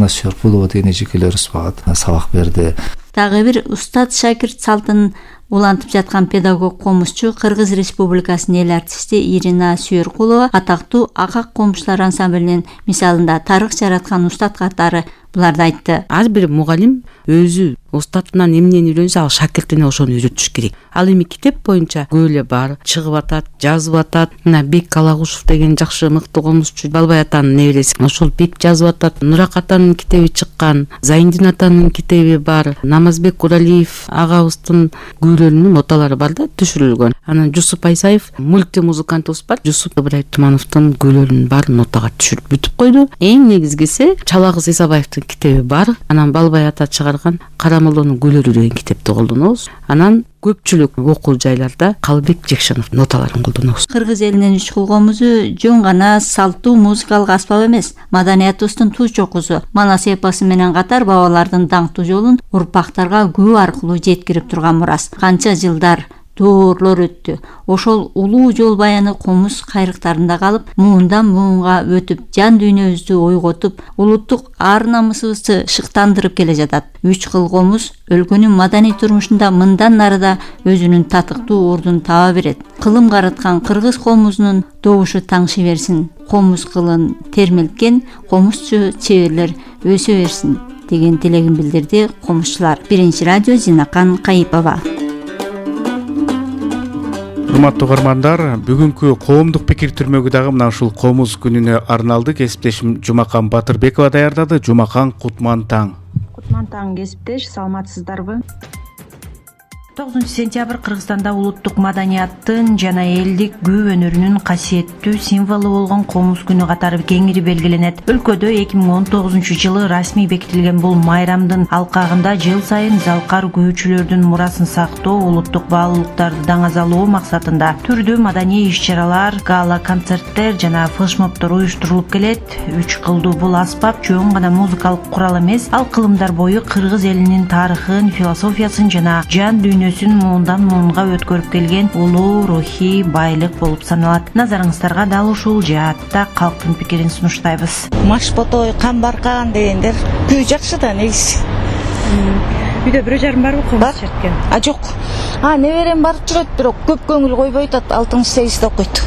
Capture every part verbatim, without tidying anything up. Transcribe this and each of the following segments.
Ирина Сүйөркулова деген эжекелерибиз мага сабак берди. Дагы бир устат шакирт салтын улантып жаткан педагог комузчу Кыргыз Республикасынын эл артисти Ирина Сүйөркулова атактуу Акак комузчулар ансамблинин мисалында тарых жараткан устат катары буларды айтты. Ар бир мугалим өзү устатынан эмнени үйрөнсө, ал шакиртине ошону үйрөтүш керек. Ал эми китеп боюнча көп эле бар, чыгып атат, жазып атат. Мына Бек Калагушев деген жакшы мыкты комузчу, Балбай атанын небереси. Ошол Бек жазып атат. Нурак атанын китеби чыккан, Зайындин атанын китеби бар, Намазбек Куралиев агабыздын күйлөрүнүн ноталары бар да, түшүрүлгөн. Анан Жусуп Айсаев мультимузыкантыбыз бар, Жусуп Ыбырай Тумановдун күйлөрүнүн баарын нотага түшүрүп бүтүп койду. Эң негизгиси Чалагыз Исабаевдин китеби бар. Анан Балбай ата чыгарган Карамолдонун күйлөрү деген китепти колдонобуз. Анан көпчүлүк окуу жайларда Калбек Жекшенов ноталарын колдонобуз. Кыргыз элинин үч кул комузу жөн гана салттуу музыкалык аспап эмес, маданиятыбыздын туу чокусу. Манас эпосу менен катар бабалардын даңктуу жолун урпактарга күбө аркылуу жеткирип турган мурас. Канча жылдар доорлор өттү. Ошол улуу жол баяны комуз кайрыктарында калып, муундан муунга өтүп, жан дүйнөбүздү ойготуп, улуттук ар намысыбызды шыктандырып келе жатат. Үч кыл комуз өлкөнүн маданий турмушунда мындан нарыда өзүнүн татыктуу ордун таба берет. Кылым караткан кыргыз комузунун добушу таңшы берсин. Комуз кылын термелткен комузчу чеберлер өсө берсин деген тилегин билдирди комузчулар. Биринчи радио Зинакан Кайыпова. Урматтуу угармандар, бүгүнкү коомдук пикир түрмөгү дагы мына ушул комуз күнүнө арналды. Кесиптешим Жумакан Батырбекова даярдады. Жумакан, кутман таң. Кутман таң кесиптеш, саламатсыздарбы? тогузунчу сентябрь Кыргызстанда улуттук маданияттын жана элдик күү өнөрүнүн касиеттүү символу болгон комуз күнү катары кеңири белгиленет. Өлкөдө эки миң он тогузунчу жылы расмий бекитилген бул майрамдын алкагында жыл сайын залкар күүчүлөрдүн мурасын сактоо, улуттук баалуулуктарды даңазалоо максатында түрдүү маданий иш-чаралар, гала концерттер жана флешмобдор уюштурулуп келет. Үч кылдуу бул аспап жөн гана музыкалык курал эмес, ал кылымдар бою кыргыз элинин тарыхын, философиясын жана жан дүйнөсүн муундан муунга өткөрүп келген улуу рухий байлык болуп саналат. Назарыңыздарга дал ушул жаатта калктын пикирин сунуштайбыз. Маш Ботой, Кан Баркан дегендер күү жакшы да негизи. Үйдө бирөө жарым барбы комуз черткен? А жок. А неберем барып жүрөт, бирок көп көңүл койбой атат. алтынчы сегизде окуйт.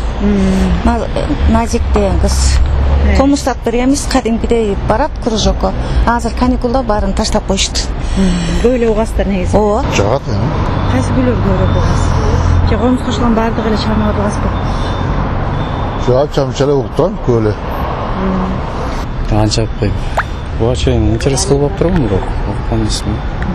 Назик деген кыз. Комуздак бир эмес, кадимкидей барат кружокко. Азыр каникулда баарын таштап коюшту. Көп эле угасыздар негизи. Ооба. Жагат эми. Кайсы күйлөр көбүрөөк угасыз? Же комуз кошулган баардык эле чыгармаларды угасызбы? Жагат чамчалап угуп турам, көп эле. Анча укпайм. Буга чейин интерес кылып тургам, бирок уккан эмесмин.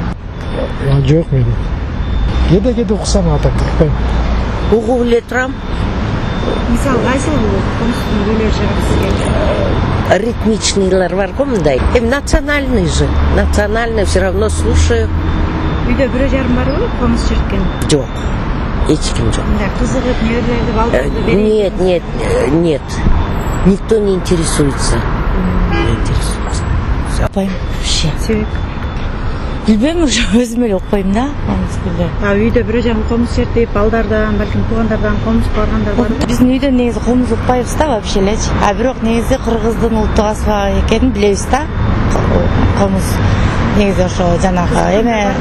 Жок мен. Кеде-кеде уксам атак укпайм. Угуп эле турам. Мисалы, кайсы комуздун күйлөрү жагат сизге? Ритмичныйлар бар го мындай. Эми национальный же. Национальный все равно слушаю. Үйдө бирөө жарым барбы комуз черткен? Жок. Эч ким жок. Мындай кызыгып, неберелерди балдарды берет? Нет, нет, нет. Никто не интересуется. Не интересуется. Укпайм вообще. Себеп? Билбейм, уже өзүм эле укпайм да комуз күйлөр. А үйдө бирөө жарым комуз чертип, балдардан, балким туугандардан комуз баргандар барбы? Биздин үйдө негизи комуз укпайбыз да вообще элечи. А бирок негизи кыргыздын улуттук аспабы экенин билебиз да. Комуз негизи ошо жанагы эме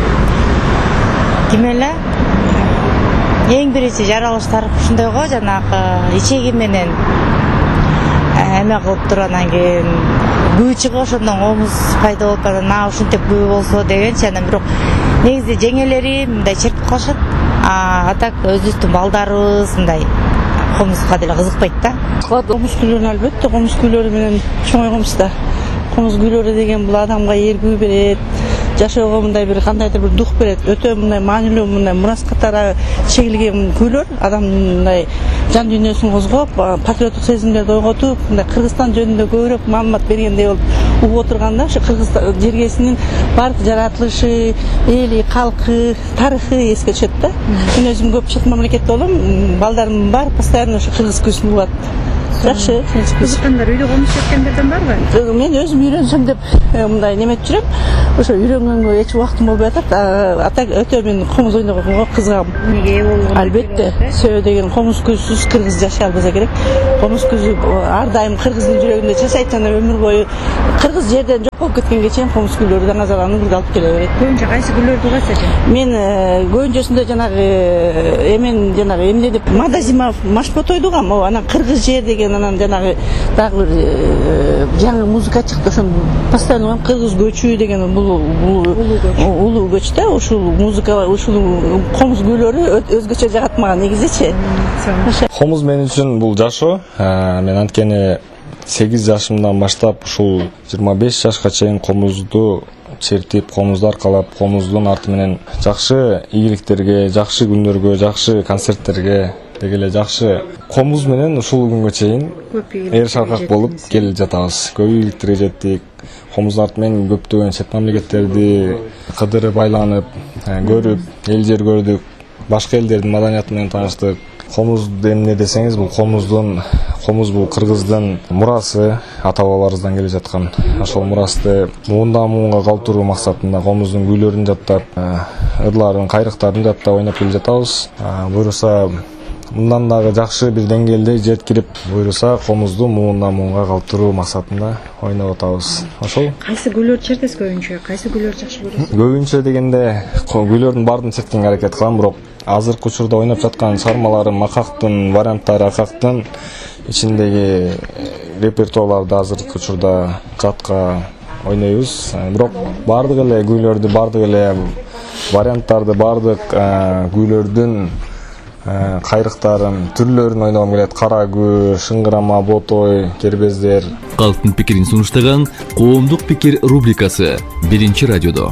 ким эле эң биринчи жаралыштар ушундай го, жанагы ичеги менен эме кылып туруп анан кийин күү чыгып ошондон комуз пайда болуп анан ушинтип күү болсо дегенчи. Анан бирок негизи жеңелери мындай чертип калышат. А так өзүбүздүн балдарыбыз мындай комузга деле кызыкпайт да. Комуз күйлөрүн албетте, комуз күйлөрү менен чоңойгонбуз да. Комуз күйлөрү деген бул адамга эргүү берет, жашоого мындай бир кандайдыр бир дух берет. Өтө мындай маанилүү, мындай мурас катары чегилген күйлөр адамдын мындай жан дүйнөсүн козгоп, патриоттук сезимдерди ойготуп, мындай Кыргызстан жөнүндө көбүрөөк маалымат бергендей болуп угуп отурганда, ошо Кыргызстан жергесинин баардык жаратылышы, эли, калкы, тарыхы эске түшөт да. Мен өзүм көп чет мамлекетте болом, балдарым бар, постоянно ошо кыргыз күсүн угат. жакшы. Кызыккандар үйдө комуз чеккендерден барбы? Мен өзүм үйрөнсөм деп мындай неметип жүрөм. Ошо үйрөнгөнгө эч убактым болбой атат. Ата өтө мен комуз ойногонго кызыгам. Эмнеге болгон? Албетте. Сөбө деген комуз көзсүз кыргыз жашай албаса керек. Комуз көзү ар дайым кыргыздын жүрөгүндө жашайт жана өмүр бою кыргыз жерден жок болуп кеткенге чейин комуз күйлөрү даңазаланып бирге алып келе берет. Көбүнчө кайсы күйлөрдү угасыз? Мен көбүнчөсүндө жанагы эмен жанагы эмне деп Мадазима Машботойду угам. Анан кыргыз жер деген анан жанагы дагы бир жаңы музыка чыкты. Ошон постоянно угам кыргыз көчү деген бул улуу көч да. Ушул музыка ушул комуз күйлөрү өзгөчө жагат мага негизичи. Комуз мен үчүн бул жашоо. Мен анткени сегиз жашымдан баштап ушул жыйырма беш жашка чейин комузду чертип, комузду аркалап, комуздун арты менен жакшы ийгиликтерге, жакшы күндөргө, жакшы концерттерге, деги эле жакшы комуз менен ушул күнгө чейин эр шаркак болуп келе жатабыз. Көп ийгиликтерге жеттик. Комуздун арты менен көптөгөн чет мамлекеттерди кыдырып айланып, көрүп, эл жер көрдүк, башка элдердин маданияты менен тааныштык. Комуз эмне десеңиз, бул комуздун комуз бул кыргыздын мурасы, ата бабаларыбыздан келе жаткан. Ошол мурасты муундан муунга калтыруу максатында комуздун күйлөрүн жаттап, ырларын, кайрыктарын жаттап ойноп келе жатабыз. Буюрса мындан дагы жакшы бир деңгээлде жеткирип, буюрса комузду муундан муунга калтыруу максатында ойноп атабыз. Ошол. Кайсы күйлөр чертесиз көбүнчө? Кайсы күйлөр жакшы көрөсүз? Көбүнчө дегенде күйлөрдүн баарын чеккенге аракет кылам, бирок азыркы учурда ойноп жаткан чыгармаларым Акактын варианттары, Акактын ичиндеги репертуарларды азыркы учурда жатка ойнойбуз. Бирок бардык эле күйлөрдү, бардык эле варианттарды, бардык күйлөрдүн кайрыктарын, түрлөрүн ойногом келет. Кара күү, шыңгырама, ботой, кербездер. Калктын пикирин сунуштаган Коомдук пикир рубрикасы биринчи радиодо.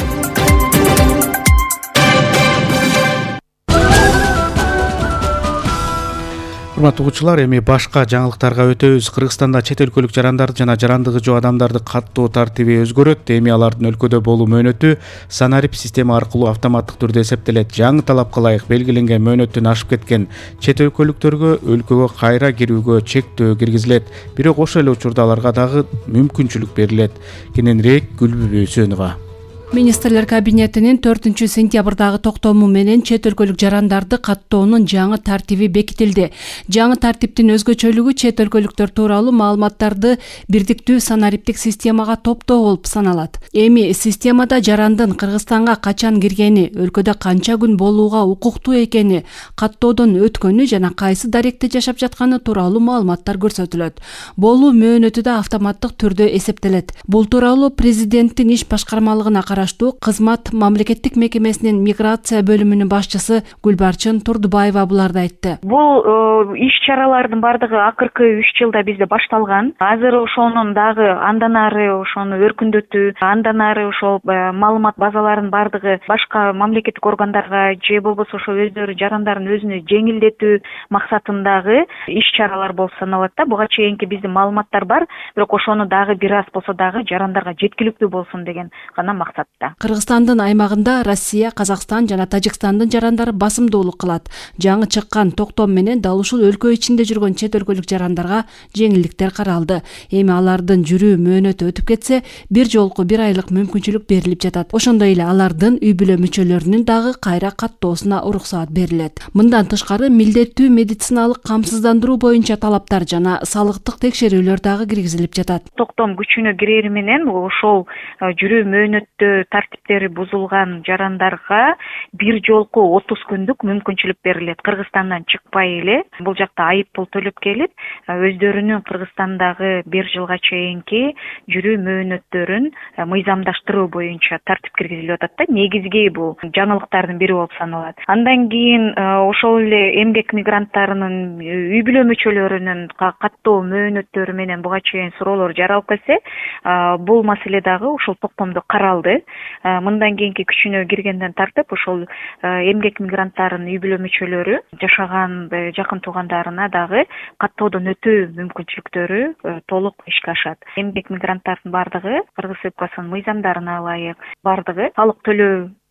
Урматтуу угуучулар, эми башка жаңылыктарга өтөбүз. Кыргызстанда чет өлкөлүк жарандарды жана жарандыгы жок адамдарды каттоо тартиби өзгөрөт. Эми алардын өлкөдө болуу мөөнөтү санарип система аркылуу автоматтык түрдө эсептелет. Жаңы талапка ылайык белгиленген мөөнөттөн ашып кеткен чет өлкөлүктөргө өлкөгө кайра кирүүгө чектөө киргизилет. Бирок ошол эле учурда аларга дагы мүмкүнчүлүк берилет. Кененирээк Гүлбүбү Өсөнова. Министрлер кабинетинин төртүнчү сентябрдагы токтому менен чет өлкөлүк жарандарды каттоонун жаңы тартиби бекитилди. Жаңы тартиптин өзгөчөлүгү чет өлкөлүктөр тууралуу маалыматтарды бирдиктүү санариптик системага топтоо болуп саналат. Эми системада жарандын Кыргызстанга качан киргени, өлкөдө канча күн болууга укуктуу экени, каттоодон өткөнү жана кайсы даректе жашап жатканы тууралуу маалыматтар көрсөтүлөт. Болуу мөөнөтү да автоматтык түрдө эсептелет. Бул тууралуу президенттин иш башкармалыгына кызмат мамлекеттик мекемесинин миграция бөлүмүнүн башчысы Гүлбарчын Турдубаева буларды айтты. Бул иш чаралардын бардыгы акыркы үч жылда бизде башталган. Азыр ошонун дагы андан ары ошону өркүндөтүү, андан ары ошол маалымат базаларынын бардыгы башка мамлекеттик органдарга же болбосо ошо өздөрү жарандардын өзүнө жеңилдетүү максатындагы иш чаралар болуп саналат да. Буга чейинки биздин маалыматтар бар, бирок ошону дагы бир аз болсо дагы жарандарга жеткиликтүү болсун деген гана максат. Кыргызстандын аймагында Россия, Казакстан жана Тажикстандын жарандары басымдуулук кылат. Жаңы чыккан токтом менен дал ушул өлкө ичинде жүргөн чет өлкөлүк жарандарга жеңилдиктер каралды. Эми алардын жүрүү мөөнөтү өтүп кетсе, бир жолку бир айлык мүмкүнчүлүк берилип жатат. Ошондой эле алардын үй бүлө мүчөлөрүнүн дагы кайра каттоосуна уруксаат берилет. Мындан тышкары милдеттүү медициналык камсыздандыруу боюнча талаптар жана салыктык текшерүүлөр дагы киргизилип жатат. Токтом күчүнө кирери менен ошол жүрүү мөөнөттө тартиптери бузулган жарандарга бир жолку отуз күндүк мүмкүнчүлүк берилет. Кыргызстандан чыкпай эле бул жакта айып пул төлөп келип, өздөрүнүн Кыргызстандагы бир жылга чейинки жүрүү мөөнөттөрүн мыйзамдаштыруу боюнча тартип киргизилип атат да. Негизги бул жаңылыктардын бири болуп саналат. Андан кийин ошол эле эмгек мигранттарынын үй бүлө мүчөлөрүнүн каттоо мөөнөттөрү менен буга чейин суроолор жаралып келсе, бул маселе дагы ушул токтомдо каралды. Мындан кийинки күчүнө киргенден тартып ошол эмгек мигранттарынын үй бүлө мүчөлөрү жашаган жакын туугандарына дагы каттоодон өтүү мүмкүнчүлүктөрү толук ишке ашат. Эмгек мигранттардын бардыгы Кыргыз Республикасынын мыйзамдарына ылайык бардыгы салык төлөө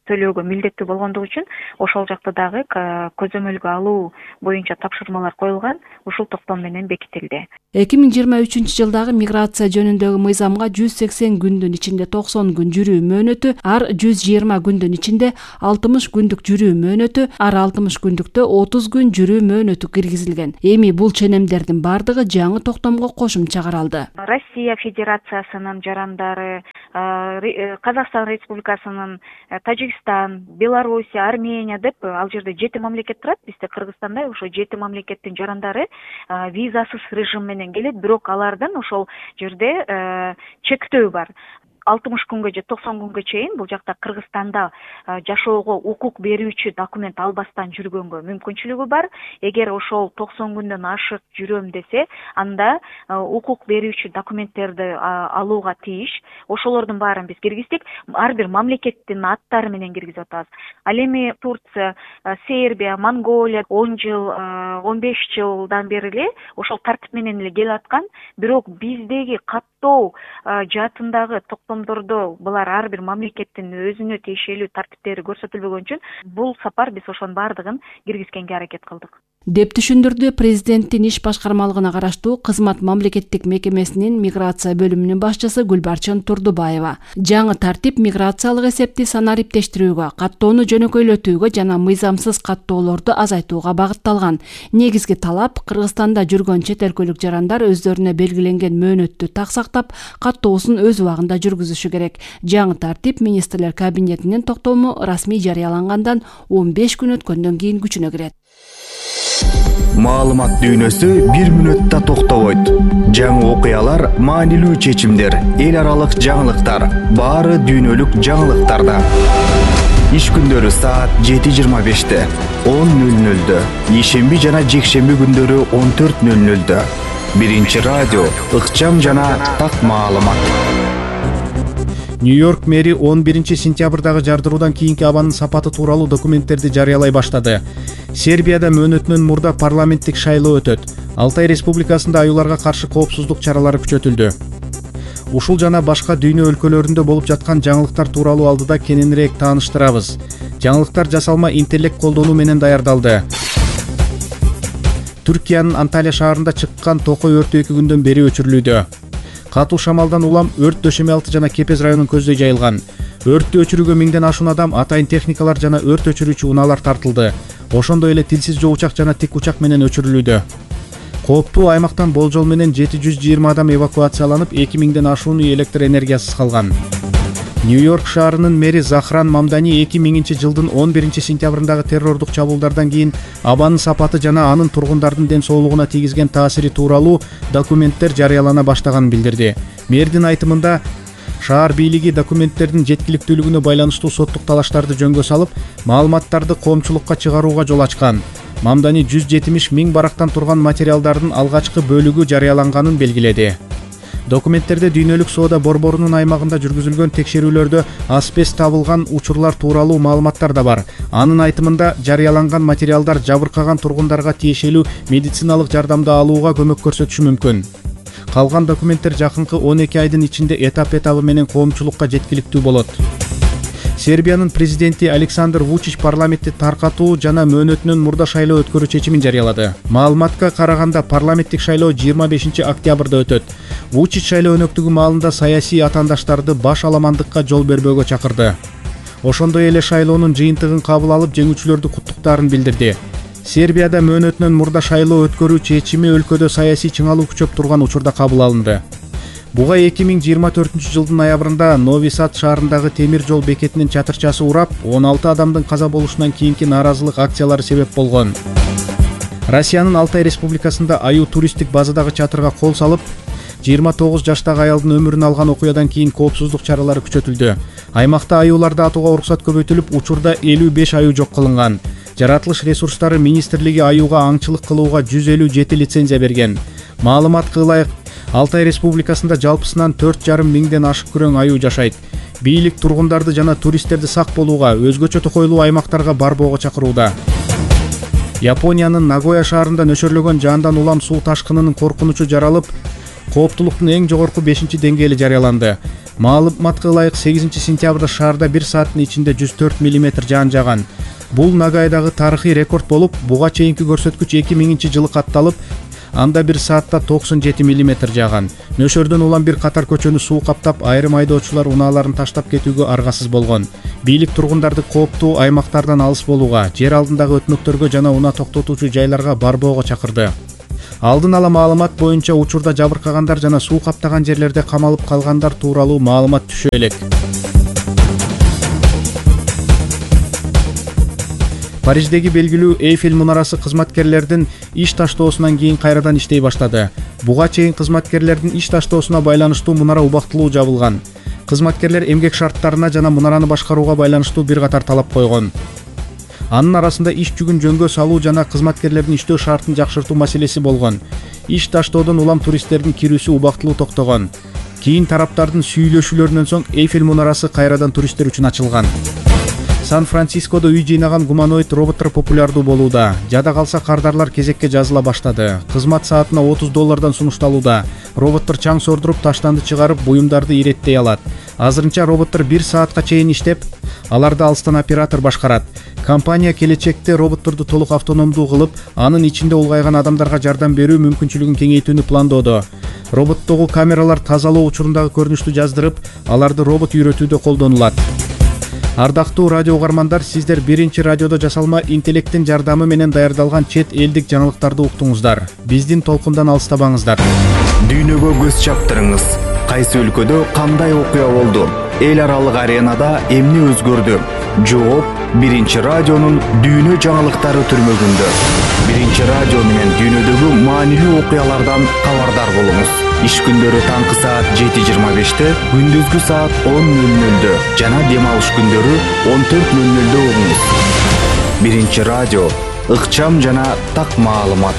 төлөөгө милдеттүү болгондугу үчүн ошол жакта дагы көзөмөлгө алуу боюнча тапшырмалар коюлган, ушул токтом менен бекитилди. эки миң жыйырма үчүнчү жылдагы миграция жөнүндөгү мыйзамга жүз сексен күндүн ичинде токсон күн жүрүү мөөнөтү, ар жүз жыйырма күндүн ичинде алтымыш күндүк жүрүү мөөнөтү, ар алтымыш күндүктө отуз күн жүрүү мөөнөтү киргизилген. Эми бул ченемдердин бардыгы жаңы токтомго кошумча каралды. Россия Федерациясынын жарандары, Казакстан Республикасынын, Тажикстан, Белоруссия, Армения деп ал жерде жети мамлекет турат. Бизде Кыргызстанда ошо жети мамлекеттин жарандары визасыз режим менен келет, бирок алардын ошол жерде чектөө бар. алтымыш күнгө же токсон күнгө чейин бул жакта Кыргызстанда жашоого укук берүүчү документ албастан жүргөнгө мүмкүнчүлүгү бар. Эгер ошол токсон күндөн ашык жүрөм десе, анда укук берүүчү документтерди алууга тийиш. Ошолордун баарын биз киргиздик. Ар бир мамлекеттин аттары менен киргизип атабыз. Ал эми Турция, Сербия, Монголия он жыл, он беш жылдан бери эле ошол тартип менен эле келип аткан. Бирок биздеги каттоо жаатындагы токтомдордо булар ар бир мамлекеттин өзүнө тиешелүү тартиптери көрсөтүлбөгөн үчүн бул сапар биз ошонун бардыгын киргизгенге аракет кылдык деп түшүндүрдү президенттин иш башкармалыгына караштуу кызмат мамлекеттик мекемесинин миграция бөлүмүнүн башчысы Гүлбарчын Турдубаева. Жаңы тартип миграциялык эсепти санариптештирүүгө, каттоону жөнөкөйлөтүүгө жана мыйзамсыз каттоолорду азайтууга багытталган. Негизги талап Кыргызстанда жүргөн чет өлкөлүк жарандар өздөрүнө белгиленген мөөнөттү так сактап, каттоосун өз убагында жүргүзүшү керек. Жаңы тартип министрлер кабинетинин токтому расмий жарыялангандан он беш күн өткөндөн кийин күчүнө кирет. Маалымат дүйнөсү бир мүнөттө токтобойт. Жаңы окуялар, маанилүү чечимдер, эл аралык жаңылыктар, баары дүйнөлүк жаңылыктарда. Иш күндөрү саат жети жыйырма беште, он нөл нөлдө, ишемби жана жекшемби күндөрү он төрт нөл нөлдө. Биринчи радио, ыкчам жана так маалымат. Нью-Йорк мэри он биринчи сентябрдагы жардыруудан кийинки абанын сапаты тууралуу документтерди жарыялай баштады. Сербияда мөөнөтүнөн мурда парламенттик шайлоо өтөт. Алтай Республикасында аюуларга каршы коопсуздук чаралары күчөтүлдү. Ушул жана башка дүйнө өлкөлөрүндө болуп жаткан жаңылыктар тууралуу алдыда кененирээк тааныштырабыз. Жаңылыктар жасалма интеллект колдонуу менен даярдалды. Түркиянын Анталия шаарында чыккан токой өртү эки күндөн бери өчүрүлүүдө. Катуу шамалдан улам өрт Дөшөмө алты жана Кепез районун көздөй жайылган. Өрттү өчүрүүгө миңден ашуун адам, атайын техникалар жана өрт өчүрүүчү унаалар тартылды. Ошондой эле тилсиз жоо учак жана тик учак менен өчүрүлүүдө. Кооптуу аймактан болжол менен жети жүз жыйырма адам эвакуацияланып, эки миңден ашуун үй электр энергиясыз калган. Нью-Йорк шаарынын мэри Захран Мамдани эки миңинчи жылдын он биринчи сентябрындагы террордук чабуулдардан кийин абанын сапаты жана анын тургундардын ден соолугуна тийгизген таасири тууралуу документтер жарыялана баштаганын билдирди. Мэрдин айтымында, шаар бийлиги документтердин жеткиликтүүлүгүнө байланыштуу соттук талаштарды жөнгө салып, маалыматтарды коомчулукка чыгарууга жол ачкан. Мамдани жүз жетимиш миң барактан турган материалдардын алгачкы бөлүгү жарыяланганын белгиледи. Документтерде дүйнөлүк соода борборунун аймагында жүргүзүлгөн текшерүүлөрдө асбест табылган учурлар тууралуу маалыматтар да бар. Анын айтымында, жарыяланган материалдар жабыркаган тургундарга тиешелүү медициналык жардамды алууга көмөк көрсөтүшү мүмкүн. Калган документтер жакынкы он эки айдын ичинде этап-этабы менен коомчулукка жеткиликтүү болот. Сербиянын президенти Александр Вучич парламентти таркатуу жана мөөнөтүнөн мурда шайлоо өткөрүү чечимин жарыялады. Маалыматка караганда, парламенттик шайлоо жыйырма бешинчи октябрда өтөт. Вучич шайлоо өнөктүгү маалында саясий атаандаштарды баш аламандыкка жол бербөөгө чакырды. Ошондой эле шайлоонун жыйынтыгын кабыл алып, жеңүүчүлөрдү куттуктаарын билдирди. Сербияда мөөнөтүнөн мурда шайлоо өткөрүү чечими өлкөдө саясий чыңалуу күчөп турган учурда кабыл алынды. Буга эки миң жыйырма төртүнчү жылдын ноябрында Нови Сад шаарындагы темир жол бекетинин чатырчасы урап, он алты адамдын каза болушунан кийинки нааразылык акциялары себеп болгон. Россиянын Алтай Республикасында аюу туристтик базадагы чатырга кол салып, жыйырма тогуз жаштагы аялдын өмүрүн алган окуядан кийин коопсуздук чаралары күчөтүлдү. Аймакта аюуларды атууга уруксат көбөйтүлүп, учурда элүү беш аюу жок кылынган. Жаратылыш ресурстары министрлиги аюуга аңчылык кылууга жүз элүү жети лицензия берген. Маалыматка ылайык, Алтай Республикасында жалпысынан төрт жарым миңден ашык күрөң аюу жашайт. Бийлик тургундарды жана туристтерди сак болууга, өзгөчө токойлуу аймактарга барбоого чакырууда. Япониянын Нагоя шаарында нөшөрлөгөн жандан улам суу ташкынынын коркунучу жаралып, кооптулуктун эң жогорку бешинчи деңгээли жарыяланды. Маалыматка ылайык сегизинчи сентябрда шаарда бир сааттын ичинде жүз төрт миллиметр жаан жааган. Бул Нагайдагы тарыхый рекорд болуп, буга чейинки көрсөткүч эки миңинчи жылы катталып, анда бир саатта токсон жети миллиметр жааган. Нөшөрдөн улам бир катар көчөнү суу каптап, айрым айдоочулар унааларын таштап кетүүгө аргасыз болгон. Бийлик тургундарды кооптуу аймактардан алыс болууга, жер алдындагы өтмөктөргө жана унаа токтотуучу жайларга барбоого чакырды. Алдын ала маалымат боюнча учурда жабыркагандар жана суу каптаган жерлерде камалып калгандар тууралуу маалымат түшө элек. Париждеги белгилүү Эйфель мунарасы кызматкерлердин иш таштоосунан кийин кайрадан иштей баштады. Буга чейин кызматкерлердин иш таштоосуна байланыштуу мунара убактылуу жабылган. Кызматкерлер эмгек шарттарына жана мунараны башкарууга байланыштуу бир катар талап койгон. Анын арасында иш жүгүн жөнгө салуу жана кызматкерлердин иштөө шартын жакшыртуу маселеси болгон. Иш таштоодон улам туристтердин кирүүсү убактылуу токтогон. Кийин тараптардын сүйлөшүүлөрүнөн соң Эйфель мунарасы кайрадан туристтер үчүн ачылган. Сан-Францискодо үй жыйнаган гуманоид роботтор популярдуу болууда. Жада калса кардарлар кезекке жазыла баштады. Кызмат саатына отуз доллардан сунушталууда. Роботтор чаң сордуруп, таштанды чыгарып, буюмдарды иреттей алат. Азырынча роботтор бир саатка чейин иштеп, аларды алыстан оператор башкарат. Компания келечекте роботторду толук автономдуу кылып, анын ичинде улгайган адамдарга жардам берүү мүмкүнчүлүгүн кеңейтүүнү пландоодо. Роботтогу камералар тазалоо учурундагы көрүнүштү жаздырып, аларды робот үйрөтүүдө колдонулат. Ардактуу радио угармандар, сиздер биринчи радиодо жасалма интеллекттин жардамы менен даярдалган чет элдик жаңылыктарды уктуңуздар. Биздин толкундан алыстабаңыздар. Дүйнөгө көз чаптырыңыз. Кайсы өлкөдө кандай окуя болду? Эл аралык аренада эмне өзгөрдү? Жооп биринчи радионун дүйнө жаңылыктары түрмөгүндө. Биринчи радио менен дүйнөдөгү маанилүү окуялардан кабардар болуңуз. Иш күндөрү таңкы саат жети жыйырма беште, күндүзгү саат он нөл нөлдө жана дем алыш күндөрү он төрт нөл нөлдө угуңуз. Биринчи радио, ыкчам жана так маалымат.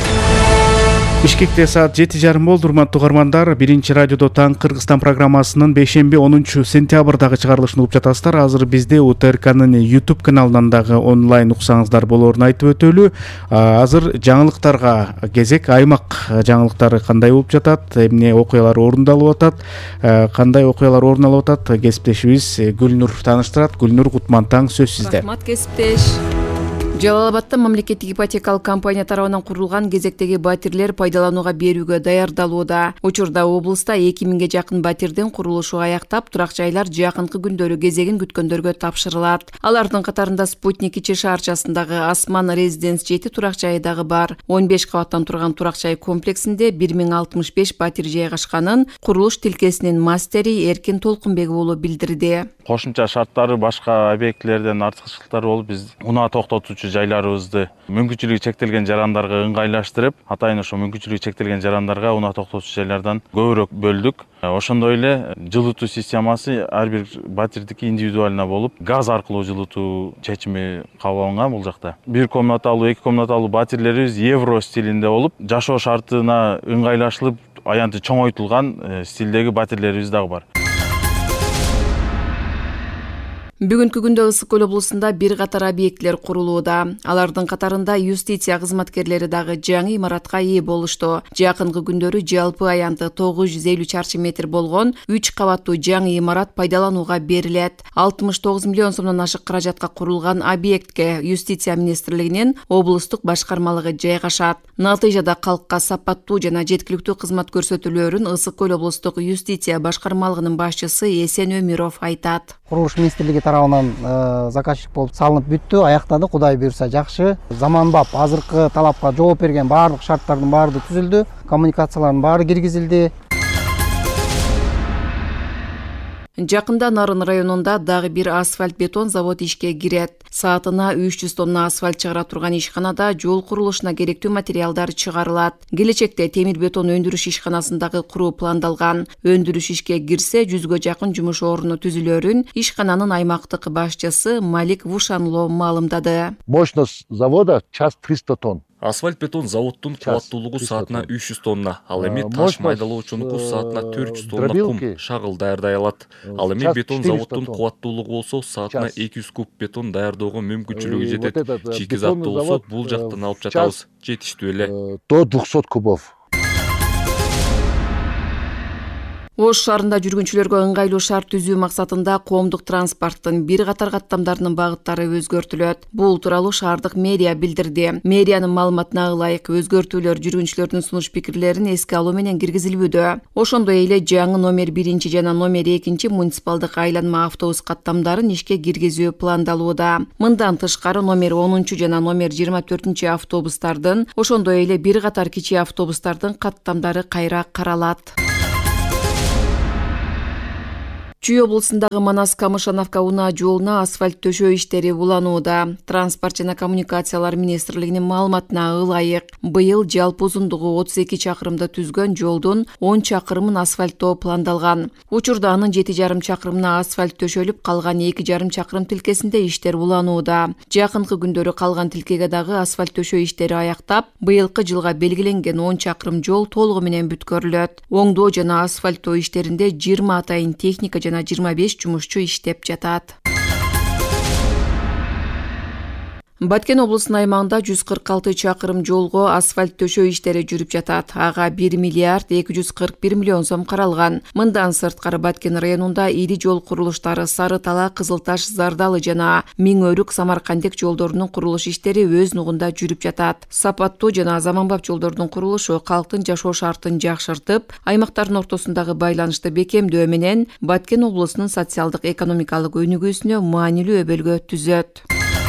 Бишкекте саат жети жарым болду, урматтуу угармандар. Биринчи радиодо таң Кыргызстан программасынын бейшемби онунчу сентябрдагы чыгарылышын угуп жатасыздар. Азыр бизде У Т Р К'нын YouTube каналынан дагы онлайн уксаңыздар болоорун айтып өтөлү. Азыр жаңылыктарга кезек. Аймак жаңылыктары кандай болуп жатат, эмне окуялар орундалып атат, кандай окуялар орун алып атат, кесиптешибиз Гүлнур тааныштырат. Гүлнур Кутман, таң сөз сизде. Рахмат, кесиптеш. Жалал Абадта мамлекеттик ипотекалык компания тарабынан курулган кезектеги батирлер пайдаланууга берүүгө даярдалууда. Учурда облуста эки миңге жакын батирдин курулушу аяктап, турак жайлар жакынкы күндөрү кезегин күткөндөргө тапшырылат. Алардын катарында Спутник ичи шаарчасындагы Асман Резиденс жети турак жайы дагы бар. он беш кабаттан турган турак жай комплексинде бир миң алтымыш беш батир жайгашканын курулуш тилкесинин мастери Эркин Толкунбек уулу билдирди. Кошумча шарттары башка объектилерден артыкчылыктары болуп, биз унаа токтотуучу жайларыбызды мүмкүнчүлүгү чектелген жарандарга ыңгайлаштырып, атайын ошо мүмкүнчүлүгү чектелген жарандарга унаа токтотуучу жайлардан көбүрөөк бөлдүк. Ошондой эле жылытуу системасы ар бир батирдики индивидуально болуп, газ аркылуу жылытуу чечими кабыл алынган бул жакта. Бир комнаталуу, эки комнаталуу батирлерибиз евро стилинде болуп, жашоо шартына ыңгайлашылып, аянты чоңойтулган стилдеги батирлерибиз дагы бар. Бүгүнкү күндө Ысык Көл облусунда бир катар объектилер курулууда. Алардын катарында юстиция кызматкерлери дагы жаңы имаратка ээ болушту. Жакынкы күндөрү жалпы аянты тогуз жүз элүү чарчы метр болгон үч кабаттуу жаңы имарат пайдаланууга берилет. алтымыш тогуз миллион сомдон ашык каражатка курулган объектке юстиция министрлигинин облустук башкармалыгы жайгашат. Натыйжада калкка сапаттуу жана жеткиликтүү кызмат көрсөтүүлөрүн Ысык Көл облустук юстиция башкармалыгынын башчысы Эсен Өмүров айтат. Курулуш министрлиги тарабынан заказчик болуп салынып бүттү, аяктады, Кудай буйрса жакшы. Заманбап азыркы талапка жооп берген баардык шарттардын баары түзүлдү, коммуникациялардын баары киргизилди. Жакында Нарын районунда дагы бир асфальт бетон завод ишке кирет. Саатына үч жүз тонна асфальт чыгара турган ишканада жол курулушуна керектүү материалдар чыгарылат. Келечекте темир бетон өндүрүш ишканасындагы куруу пландалган. Өндүрүш ишке кирсе, жүзгө жакын жумуш орну түзүлөрүн ишкананын аймактык башчысы Малик Вушанло маалымдады. Мощность завода час триста тонн. Асфальт бетон заводдун кубаттуулугу саатына үч жүз тонна, ал эми таш майдалоочунуку саатына төрт жүз тонна кум, шагыл даярдай алат. Ал эми бетон заводдун кубаттуулугу болсо саатына эки жүз куб бетон даярдоого мүмкүнчүлүгү жетет. Шикизатты болсо бул жактан алып жатабыз, жетиштүү эле. До двухсот кубов. Ош шаарында жүргүнчүлөргө ыңгайлуу шарт түзүү максатында коомдук транспорттун бир катар каттамдарынын багыттары өзгөртүлөт. Бул тууралуу шаардык мэрия билдирди. Мэриянын маалыматына ылайык өзгөртүүлөр жүргүнчүлөрдүн сунуш пикирлерин эске алуу менен киргизилүүдө. Ошондой эле жаңы номер биринчи жана номер экинчи муниципалдык айланма автобус каттамдарын ишке киргизүү пландалууда. Мындан тышкары номер онунчу жана номер жыйырма төртүнчү автобустардын, ошондой эле бир катар кичи автобустардын каттамдары кайра каралат. Чүй облусундагы Манас Камышановка унаа жолуна асфальт төшөө иштери уланууда. Транспорт жана коммуникациялар министрлигинин маалыматына ылайык, быйыл жалпы узундугу отуз эки чакырымды түзгөн жолдун он чакырымын асфальттоо пландалган. Учурда анын жети жарым чакырымына асфальт төшөлүп, калган эки жарым чакырым тилкесинде иштер уланууда. Жакынкы күндөрү калган тилкеге дагы асфальт төшөө иштери аяктап, быйылкы жылга белгиленген он чакырым жол толугу менен бүткөрүлөт. Оңдоо жана асфальттоо иштеринде жыйырма атайын техника жана жыйырма беш жумушчу иштеп жатат. Баткен облусунун аймагында жүз кырк алты чакырым жолго асфальт төшөө иштери жүрүп жатат. Ага бир миллиард эки жүз кырк бир миллион сом каралган. Мындан сырткары Баткен районунда ири жол курулуштары Сары Тала, Кызыл Таш, Зардалы жана Миң Өрүк, Самаркандек жолдорунун курулуш иштери өз нугунда жүрүп жатат. Сапаттуу жана заманбап жолдордун курулушу калктын жашоо шартын жакшыртып, аймактардын ортосундагы байланышты бекемдөө менен Баткен облусунун социалдык экономикалык өнүгүүсүнө маанилүү өбөлгө түзөт.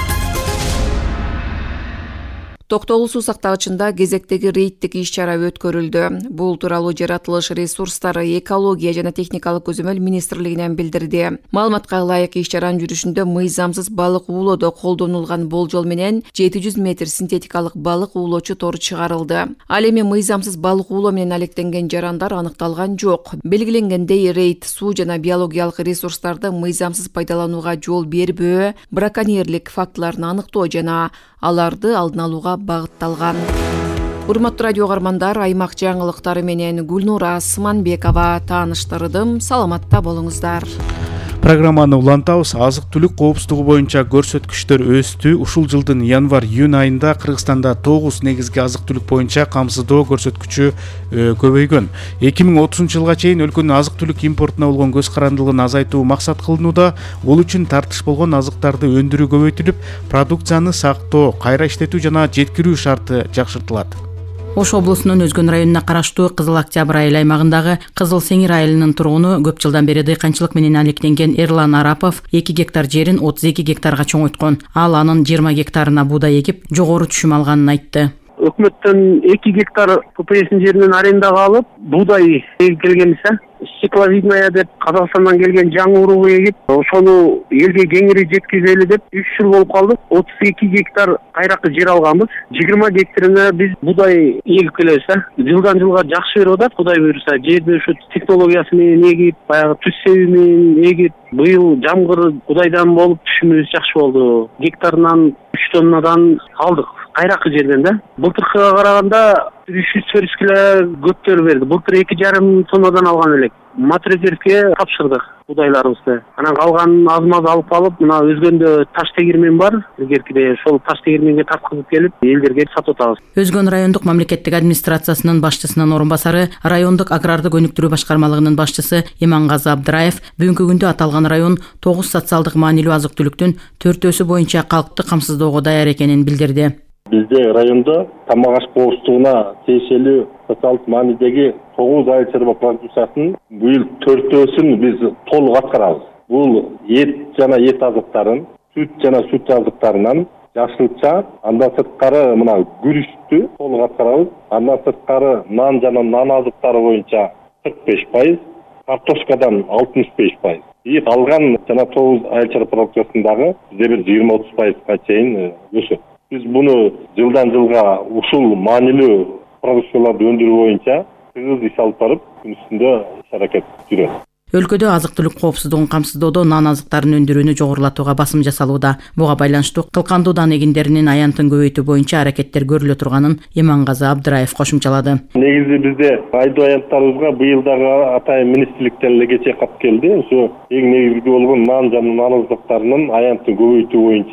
Токтогул суу сактагычында кезектеги рейдтик иш-чара өткөрүлдү. Бул тууралуу жаратылыш ресурстары, экология жана техникалык көзөмөл министрлигинен билдирди. Маалыматка ылайык иш-чаранын жүрүшүндө мыйзамсыз балык уулоодо колдонулган болжол менен жети жүз метр синтетикалык балык уулоочу тор чыгарылды. Ал эми мыйзамсыз балык уулоо менен алектенген жарандар аныкталган жок. Белгиленгендей рейд суу жана биологиялык ресурстарды мыйзамсыз пайдаланууга жол бербөө, браконьерлик фактыларын аныктоо жана аларды алдын алууга багытталган. Урматтуу радио угармандар, аймак жаңылыктары менен Гүлнура Сыманбекова тааныштырдым. Саламатта болуңуздар. Программаны улантабыз. Азык-түлүк коопсуздугу боюнча көрсөткүчтөр өстү. Ушул жылдын январь-июнь айында Кыргызстанда тогуз негизги азык-түлүк боюнча камсыздоо көрсөткүчү көбөйгөн. эки миң отузунчу жылга чейин өлкөнүн азык-түлүк импортуна болгон көз карандылыгын азайтуу максат кылынууда. Бул үчүн тартыш болгон азыктарды өндүрүү көбөйтүлүп, продукцияны сактоо, кайра иштетүү жана жеткирүү шарты жакшыртылат. Ош облусунун Өзгөн районуна караштуу Кызыл Октябрь айыл аймагындагы Кызыл Сеңир айылынын тургуну көп жылдан бери дыйканчылык менен алектенген Эрлан Арапов эки гектар жерин отуз эки гектарга чоңойткон. Ал анын жыйырма гектарына буудай экип, жогору түшүм алганын айтты. Өкмөттөн эки гектар ППСнин жеринен арендага алып, буудай эгип келгенбиз. Стекловидная деп Казакстандан келген жаңы уруу эгип, ошону элге кеңири жеткизели деп үч жыл болуп калды. отуз эки гектар кайракы жер алганбыз. жыйырма гектарына биз буудай эгип келебиз. Жылдан жылга жакшы берип атат, Кудай буйруса. Жерди ушу технологиясы менен эгип, баягы түз себи менен эгип, быйыл жамгыр Кудайдан болуп түшүмүбүз жакшы болду. Гектарынан үч тоннадан алдык. Кайракы жерден да. Былтыркыга караганда үч жүз төрүскүлө көптөр берди. Былтыр эки жарым тоннадан алган элек. Матрезервке тапшырдык будайларыбызды. Анан калганын аз-маз алып алып, мына Өзгөндө таш тегирмен бар. Эгеркиде ошол таш тегирменге тарткызып келип, элдерге сатып атабыз. Өзгөн райондук мамлекеттик администрациясынын башчысынын орун басары, райондук агрардык өнүктүрүү башкармалыгынын башчысы Имангазы Абдыраев бүгүнкү күндө аталган район тогуз социалдык маанилүү азык-түлүктүн төртөөсү боюнча калкты камсыздоого даяр экенин билдирди. Бизде райондо тамак аш коопсуздугуна тиешелүү социалдык маанидеги тогуз айыл чарба продукциясынын быйыл төртөөсүн биз толук аткарабыз. Бул эт жана эт азыктарын, сүт жана сүт азыктарынан жашылча, андан сырткары мына күрүчтү толук аткарабыз. Андан сырткары нан жана нан азыктары боюнча кырк беш пайыз, картошкадан алтымыш беш пайыз. И калган жана тогуз айыл чарба продукциясындагы бизде бир жыйырма отуз пайызга чейин өсөт. Биз буну жылдан жылга ушул маанилүү продукцияларды өндүрүү боюнча тыгыз иш алып барып, күн үстүндө иш аракет жүрөт. Өлкөдө азык-түлүк коопсуздугун камсыздоодо нан азыктарын өндүрүүнү жогорулатууга басым жасалууда. Буга байланыштуу кылкандуу дан эгиндеринин аянтын көбөйтүү боюнча аракеттер көрүлө турганын Имангазы Абдыраев кошумчалады. Негизи бизде айдоо аянттарыбызга быйыл дагы атайын министрликтен эле кечээ кат келди. Ошо эң негизги болгон нан жана нан азыктарынын аянтын көбөйтүү боюнча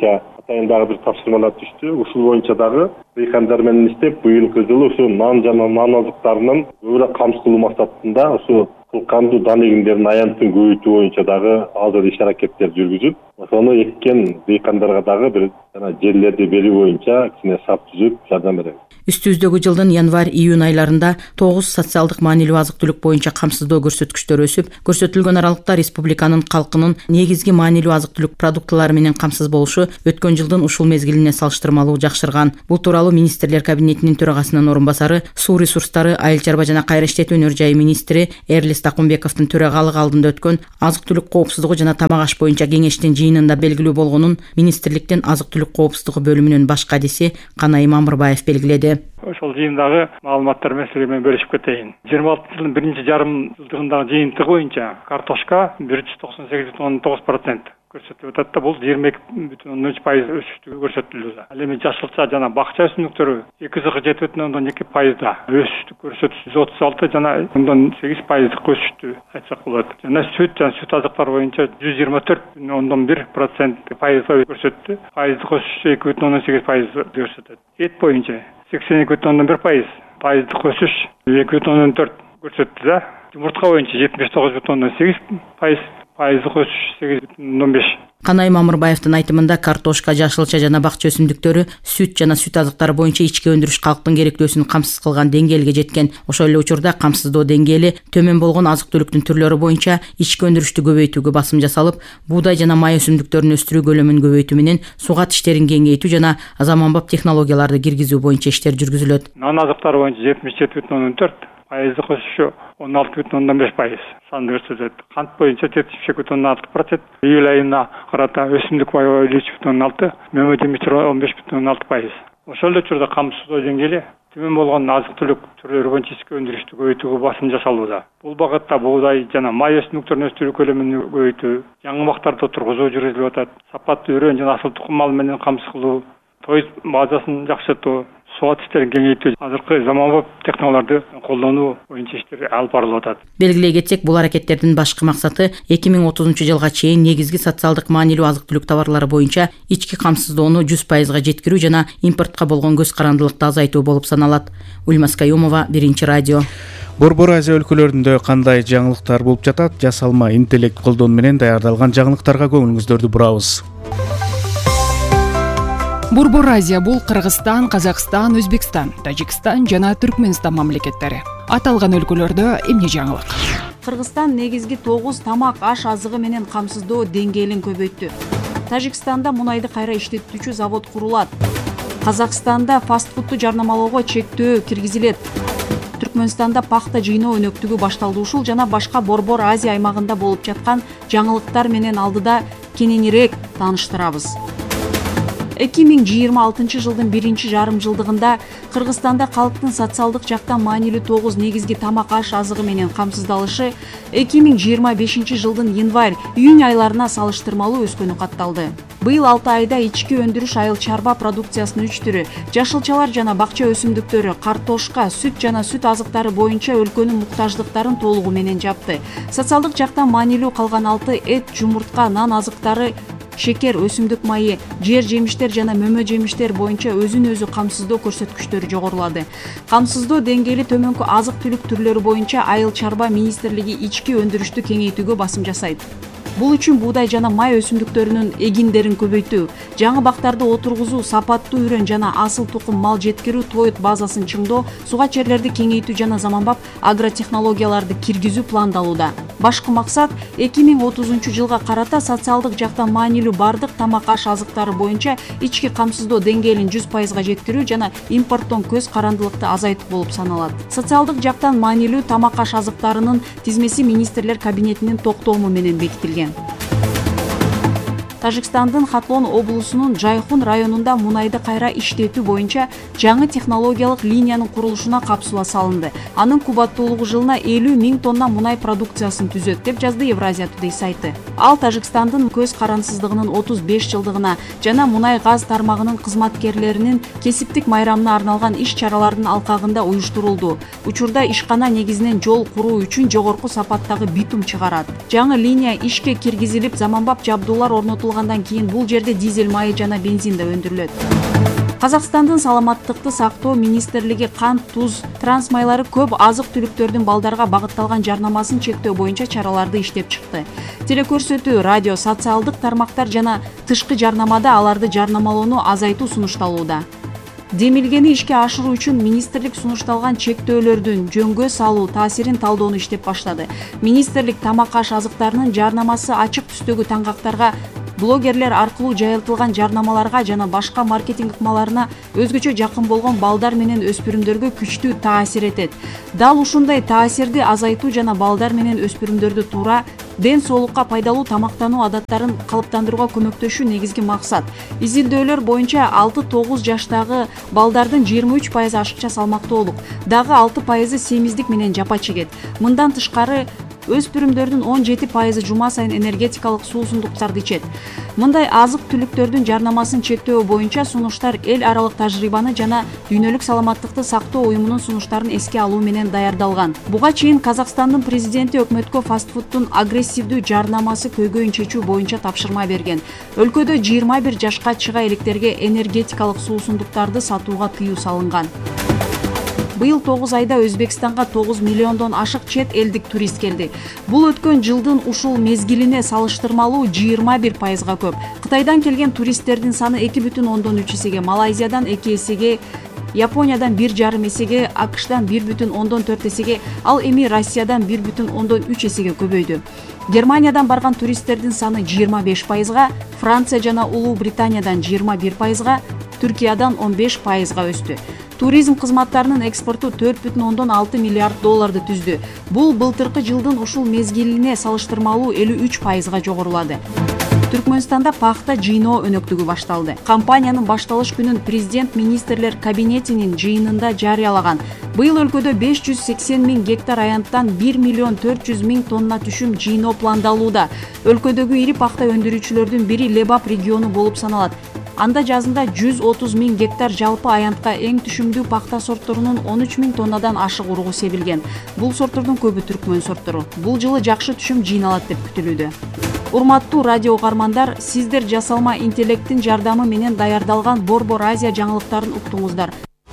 атайын дагы бир тапшырмалар түштү. Ушул боюнча дагы дыйкандар менен иштеп, быйылкы жылы ушу нан жана нан азыктарынын көбүрөөк камсыз кылуу максатында ушу кылкандуу дан эгиндеринин аянтын көбөйтүү боюнча дагы азыр иш аракеттер жүргүзүп, ошону эккен дыйкандарга дагы бир жана жерлерди берүү боюнча кичине шарт түзүп жардам беребиз. Үстүбүздөгү жылдын январь-июнь айларында тогуз социалдык маанилүү азык-түлүк боюнча камсыздоо көрсөткүчтөрү өсүп, көрсөтүлгөн аралыкта республиканын калкынын негизги маанилүү азык-түлүк продуктылары менен камсыз болушу өткөн жылдын ушул мезгилине салыштырмалуу жакшырган. Бул тууралуу министрлер кабинетинин төрагасынын орун басары, суу ресурстары, айыл чарба жана кайра иштетүү өнөр жайы министри Эрлис Такумбековдун төрагалыгы алдында өткөн азык-түлүк коопсуздугу жана тамак аш боюнча кеңештин жыйынында белгилүү болгонун министрликтин азык-түлүк коопсуздугу бөлүмүнүн баш кадиси Канай Мамырбаев белгиледи. Ошол жыйындагы маалыматтар менен силер менен бөлүшүп кетейин. жыйырма алтынчы жылдын биринчи жарым жылдыгындагы жыйынтыгы боюнча картошка бир жүз токсон сегиз бүтүн ондон тогуз процент көрсөтүлүп атат да, бул жыйырма эки бүтүн ондон үч пайыз өсүштү көрсөтүлүүдө. Ал эми жашылча жана бакча өсүмдүктөрү эки жүз кырк жети бүтүн ондон эки пайызда өсүштү көрсөтүп, жүз отуз алты жана ондон сегиз пайыздык өсүштү айтсак болот. Жана сүт жана сүт азыктары боюнча жүз жыйырма төрт бүтүн ондон бир процент пайызга көрсөттү. Пайыздык өсүш эки бүтүн ондон сегиз пайыз көрсөтөт. Эт боюнча сексен эки бүтүн ондон бир пайыз, пайыздык өсүш эки бүтүн ондон төрт көрсөттү да. Жумуртка боюнча жетимиш тогуз бүтүн ондон сегиз пайыз, пайыздык өсүш сегиз бүтүн ондон беш. Канай Мамырбаевдин айтымында картошка, жашылча жана бакча өсүмдүктөрү, сүт жана сүт азыктары боюнча ички өндүрүш калктын керектөөсүн камсыз кылган деңгээлге жеткен. Ошол эле учурда камсыздоо деңгээли төмөн болгон азык-түлүктүн түрлөрү боюнча ички өндүрүштү көбөйтүүгө басым жасалып, буудай жана май өсүмдүктөрүн өстүрүү көлөмүн көбөйтүү менен сугат иштерин кеңейтүү жана заманбап технологияларды киргизүү боюнча иштер жүргүзүлөт. Нан азыктары боюнча жетимиш жети бүтүн ондон төрт, пайыздык өсүшү он алты бүтүн ондон беш пайыз санды көрсөтөт. Кант боюнча жетимиш эки бүтүн ондон алты процент, июль айына карата өсүмдүк баю элүү үч бүтүн ондон алты, мөмө жемиштер он беш бүтүн ондон алты пайыз. Ошол эле учурда камсыздоо деңгээли төмөн болгон азык-түлүк түрлөрү боюнча ички өндүрүштү көбөйтүүгө басым жасалууда. Бул багытта буудай жана май өсүмдүктөрүн өстүрүү көлөмүн көбөйтүү, жаңы бактарды отургузуу жүргүзүлүп атат. Сапаттуу үрөн жана асыл тукум мал менен камсыз кылуу, тоюз базасын жакшыртуу, сугат иштерин кеңейтүү, азыркы заманбап технологияларды колдонуу боюнча иштер алып барылып атат. Белгилей кетсек, бул аракеттердин башкы максаты эки миң отузунчу жылга чейин негизги социалдык маанилүү азык-түлүк товарлары боюнча ички камсыздоону жүз пайызга жеткирүү жана импортко болгон көз карандылыкты азайтуу болуп саналат. Ульмас Каюмова, Биринчи радио. Борбор Азия өлкөлөрүндө кандай жаңылыктар болуп жатат? Жасалма интеллект колдонуу менен даярдалган жаңылыктарга көңүлүңүздөрдү бурабыз. Борбор Азия бул Кыргызстан, Казакстан, Өзбекстан, Тажикстан жана Түркмөнстан мамлекеттери. Аталган өлкөлөрдө эмне жаңылык? Кыргызстан негизги тогуз тамак аш азыгы менен камсыздоо деңгээлин көбөйттү. Тажикстанда мунайды кайра иштетүүчү завод курулат. Казакстанда фастфудту жарнамалоого чектөө киргизилет. Түркмөнстанда пахта жыйноо өнөктүгү башталды. Ушул жана башка Борбор Азия аймагында болуп жаткан жаңылыктар менен алдыда кененирээк тааныштырабыз. эки миң жыйырма алтынчы жылдын биринчи жарым жылдыгында Кыргызстанда калктын социалдык жактан маанилүү тогуз негизги тамак аш азыгы менен камсыздалышы эки миң жыйырма бешинчи жылдын январь-июнь айларына салыштырмалуу өскөнү катталды. Быйыл алты айда ички өндүрүш айыл чарба продукциясынын үч түрү, жашылчалар жана бакча өсүмдүктөрү, картошка, сүт жана сүт азыктары боюнча өлкөнүн муктаждыктарын толугу менен жапты. Социалдык жактан маанилүү калган алты эт, жумуртка, нан азыктары, шекер, өсүмдүк майы, жер жемиштер жана мөмө жемиштер боюнча өзүн өзү камсыздоо көрсөткүчтөрү жогорулады. Камсыздоо деңгээли төмөнкү азык-түлүк түрлөрү боюнча айыл чарба министрлиги ички өндүрүштү кеңейтүүгө басым жасайт. Бул үчүн буудай жана май өсүмдүктөрүнүн эгиндерин көбөйтүү, жаңы бактарды отургузуу, сапаттуу үрөн жана асыл тукум мал жеткирүү, тоют базасын чыңдоо, сугат жерлерди кеңейтүү жана заманбап агротехнологияларды киргизүү пландалууда. Башкы максат эки миң отузунчу жылга карата социалдык жактан маанилүү бардык тамак аш азыктары боюнча ички камсыздоо деңгээлин жүз пайызга жеткирүү жана импорттон көз карандылыкты азайтуу болуп саналат. Социалдык жактан маанилүү тамак аш азыктарынын тизмеси министрлер кабинетинин токтому менен бекитилген. Тажикстандын Хатлон облусунун Жайхун районунда мунайды кайра иштетүү боюнча жаңы технологиялык линиянын курулушуна капсула салынды. Анын кубаттуулугу жылына элүү миң тонна мунай продукциясын түзөт, деп жазды Евразия Today сайты. Ал Тажикстандын көз карансыздыгынын отуз беш жылдыгына жана мунай газ тармагынын кызматкерлеринин кесиптик майрамына арналган иш-чаралардын алкагында уюштурулду. Учурда ишкана негизинен жол куруу үчүн жогорку сапаттагы битум чыгарат. Жаңы линия ишке киргизилип, заманбап жабдуулар орнотулган алгандан кийин бул жерде дизель майы жана бензин да өндүрүлөт. Казакстандын саламаттыкты сактоо министрлиги кант, туз, транс майлары көп азык-түлүктөрдүн балдарга багытталган жарнамасын чектөө боюнча чараларды иштеп чыкты. Телекөрсөтүү, радио, социалдык тармактар жана тышкы жарнамада аларды жарнамалоону азайтуу сунушталууда. Демилгени ишке ашыруу үчүн министрлик сунушталган чектөөлөрдүн жөнгө салуу таасирин талдоону иштеп баштады. Министрлик тамак-аш азыктарынын жарнамасы ачык түстөгү таңгактарга, блогерлер аркылуу жайылтылган жарнамаларга жана башка маркетинг ыкмаларына өзгөчө жакын болгон балдар менен өспүрүмдөргө күчтүү таасир этет. Дал ушундай таасирди азайтуу жана балдар менен өспүрүмдөрдү туура, ден соолукка пайдалуу тамактануу адаттарын калыптандырууга көмөктөшүү негизги максат. Изилдөөлөр боюнча алты тогуз жаштагы балдардын жыйырма үч пайызы ашыкча салмактуулук, дагы алты пайызы семиздик менен жапа чегет. Мындан тышкары өспүрүмдөрдүн он жети пайызы жума сайын энергетикалык суусундуктарды ичет. Мындай азык-түлүктөрдүн жарнамасын чектөө боюнча сунуштар эл аралык тажрыйбаны жана дүйнөлүк саламаттыкты сактоо уюмунун сунуштарын эске алуу менен даярдалган. Буга чейин Казакстандын президенти өкмөткө фастфудтун агрессивдүү жарнамасы көйгөйүн чечүү боюнча тапшырма берген. Өлкөдө жыйырма бир жашка чыга электерге энергетикалык суусундуктарды сатууга тыюу салынган. Быйыл тогуз айда Өзбекстанга тогуз миллиондон ашык чет элдик турист келди. Бул өткөн жылдын ушул мезгилине салыштырмалуу жыйырма бир пайызга көп. Кытайдан келген туристтердин саны эки бүтүн ондон үч эсеге, Малайзиядан эки эсеге, Япониядан бир жарым эсеге, АКШдан бир бүтүн ондон төрт эсеге, ал эми Россиядан бир бүтүн ондон үч эсеге көбөйдү. Германиядан барган туристтердин саны жыйырма беш пайызга, Франция жана Улуу Британиядан жыйырма бир пайызга, Түркиядан он беш пайызга өстү. Туризм кызматтарынын экспорту төрт бүтүн ондон алты миллиард долларды түздү. Бул былтыркы жылдын ушул мезгилине салыштырмалуу элүү үч пайызга жогорулады. Түркмөнстанда пахта жыйноо өнөктүгү башталды. Компаниянын башталыш күнүн президент министрлер кабинетинин жыйынында жарыялаган. Быйыл өлкөдө беш жүз сексен миң гектар аянттан бир миллион төрт жүз миң тонна түшүм жыйноо пландалууда. Өлкөдөгү ири пахта өндүрүүчүлөрдүн бири Лебап региону болуп саналат. Анда жазында жүз отуз миң гектар жалпы аянтка эң түшүмдүү пахта сортторунун он үч миң тоннадан ашык урugу себилген. Бул сорттордун көбү түркмөн сорттору. Бул жылы жакшы түшүм жыйналат деп күтүлүүдө. Урматтуу радио угармандар, сиздер жасалма интеллекттин жардамы менен даярдалган Борбор Азия жаңылыктарын уктуңуздар.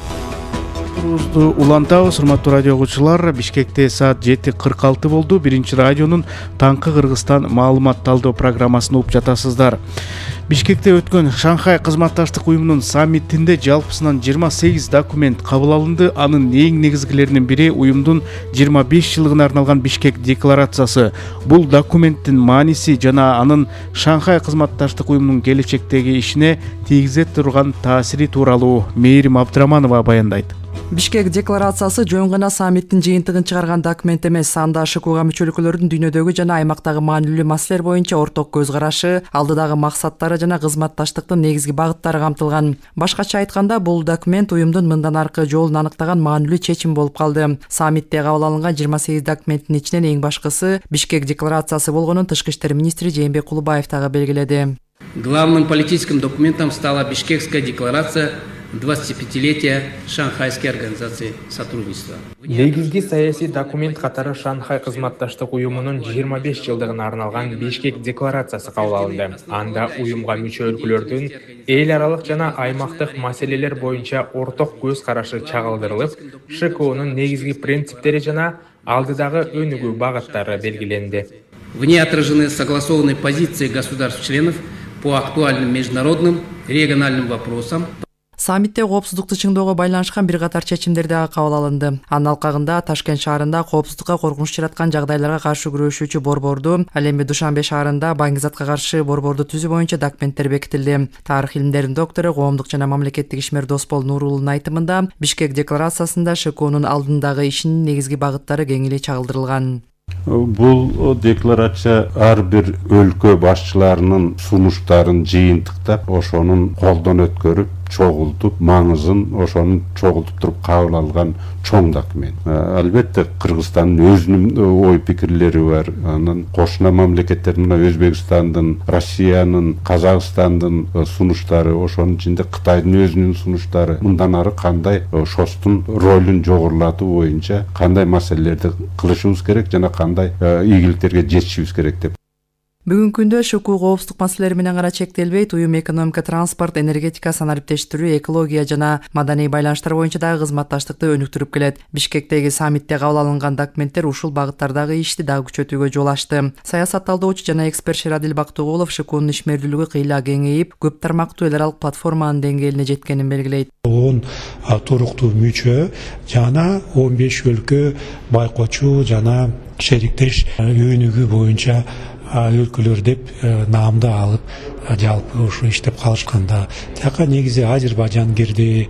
Улантабыз, урматтуу радио угуучулар. Бишкекте саат жети кырк алты болду. Биринчи радионун Таңкы Кыргызстан маалымат талдоо программасын угуп жатасыздар. Бишкекте өткөн Шанхай кызматташтык уюмунун саммитинде жалпысынан жыйырма сегиз документ кабыл алынды. Анын эң негизгилеринин бири уюмдун жыйырма беш жылдыгына арналган Бишкек декларациясы. Бул документтин мааниси жана анын Шанхай кызматташтык уюмунун келечектеги ишине тийгизе турган таасири тууралуу Мээрим Абдыраманова баяндайт. Бишкек декларациясы жөн гана саммиттин жыйынтыгын чыгарган документ эмес, анда ШКУга мүчө өлкөлөрдүн дүйнөдөгү жана аймактагы маанилүү маселелер боюнча орток көз карашы, алдыдагы максаттары жана кызматташтыктын негизги багыттары камтылган. Башкача айтканда, бул документ уюмдун мындан аркы жолун аныктаган маанилүү чечим болуп калды. Саммитте кабыл алынган жыйырма сегиз документтин ичинен эң башкысы Бишкек декларациясы болгонун Тышкы иштер министри Жээнбек Кулубаев дагы белгиледи. Главным политическим документом стала Бишкекская декларация двадцатипятилетия Шанхайской организации сотрудничества. Негизги саясий документ катары Шанхай кызматташтык уюмунун жыйырма беш жылдыгына арналган Бишкек декларациясы кабыл алынды. Анда уюмга мүчө өлкөлөрдүн эл аралык жана аймактык маселелер боюнча орток көз карашы чагылдырылып, ШКУнун негизги принциптери жана алдыдагы өнүгүү багыттары белгиленди. В ней отражены согласованные позиции государств-членов по актуальным международным региональным вопросам. Саммитте коопсуздукту чыңдоого байланышкан бир катар чечимдер дагы кабыл алынды. Анын алкагында Ташкент шаарында коопсуздукка коркунуч жараткан жагдайларга каршы күрөшүүчү борборду, ал эми Душанбе шаарында баңгизатка каршы борборду түзүү боюнча документтер бекитилди. Тарых илимдеринин доктору, коомдук жана мамлекеттик ишмер Доспол Нурулунун айтымында, Бишкек декларациясында ШКУнун алдындагы ишинин негизги багыттары кең эле чагылдырылган. Бул декларация ар бир өлкө башчыларынын сунуштарын жыйынтыктап, ошонун колдон өткөрүп, чогултуп, маңызын ошонун чогултуп туруп кабыл алган чоң документ. Албетте Кыргызстандын өзүнүн ой пикирлери бар. Анан кошуна мамлекеттер мына Өзбекстандын, Россиянын, Казакстандын сунуштары, ошонун ичинде Кытайдын өзүнүн сунуштары, мындан ары кандай шостун ролун жогорулатуу боюнча кандай маселелерди кылышыбыз керек жана кандай ийгиликтерге жетишибиз керек деп. Бүгүнкү күндө ШУКУ коопсуздук маселелери менен гана чектелбейт, уюм экономика, транспорт, энергетика, санариптештирүү, экология жана маданий байланыштар боюнча дагы кызматташтыкты өнүктүрүп келет. Бишкектеги саммитте кабыл алынган документтер ушул багыттардагы ишти дагы күчөтүүгө жол ачты. Саясат талдоочу жана эксперт Шерадил Бактыгулов ШУКУнун ишмердүүлүгү кыйла кеңейип, көп тармактуу эл аралык платформанын деңгээлине жеткенин белгилейт. он туруктуу мүчө жана он беш өлкө байкоочу жана шериктеш өнүгүү боюнча өлкөлөр деп наамды алып жалпы ушу иштеп калышканда, тияка негизи Азербайжан кирди,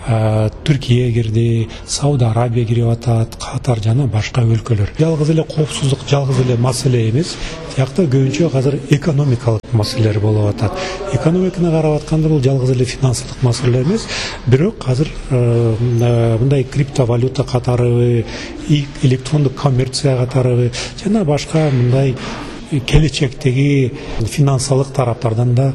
Түркия кирди, Сауд Арабия кирип атат, Катар жана башка өлкөлөр. Жалгыз эле коопсуздук, жалгыз эле маселе эмес, тиякта көбүнчө азыр экономикалык маселелер болуп атат. Экономиканы карап атканда бул жалгыз эле финансылык маселе эмес, бирок азыр мындай криптовалюта катары, электрондук коммерция катары жана башка мындай келечектеги финансылык тараптардан да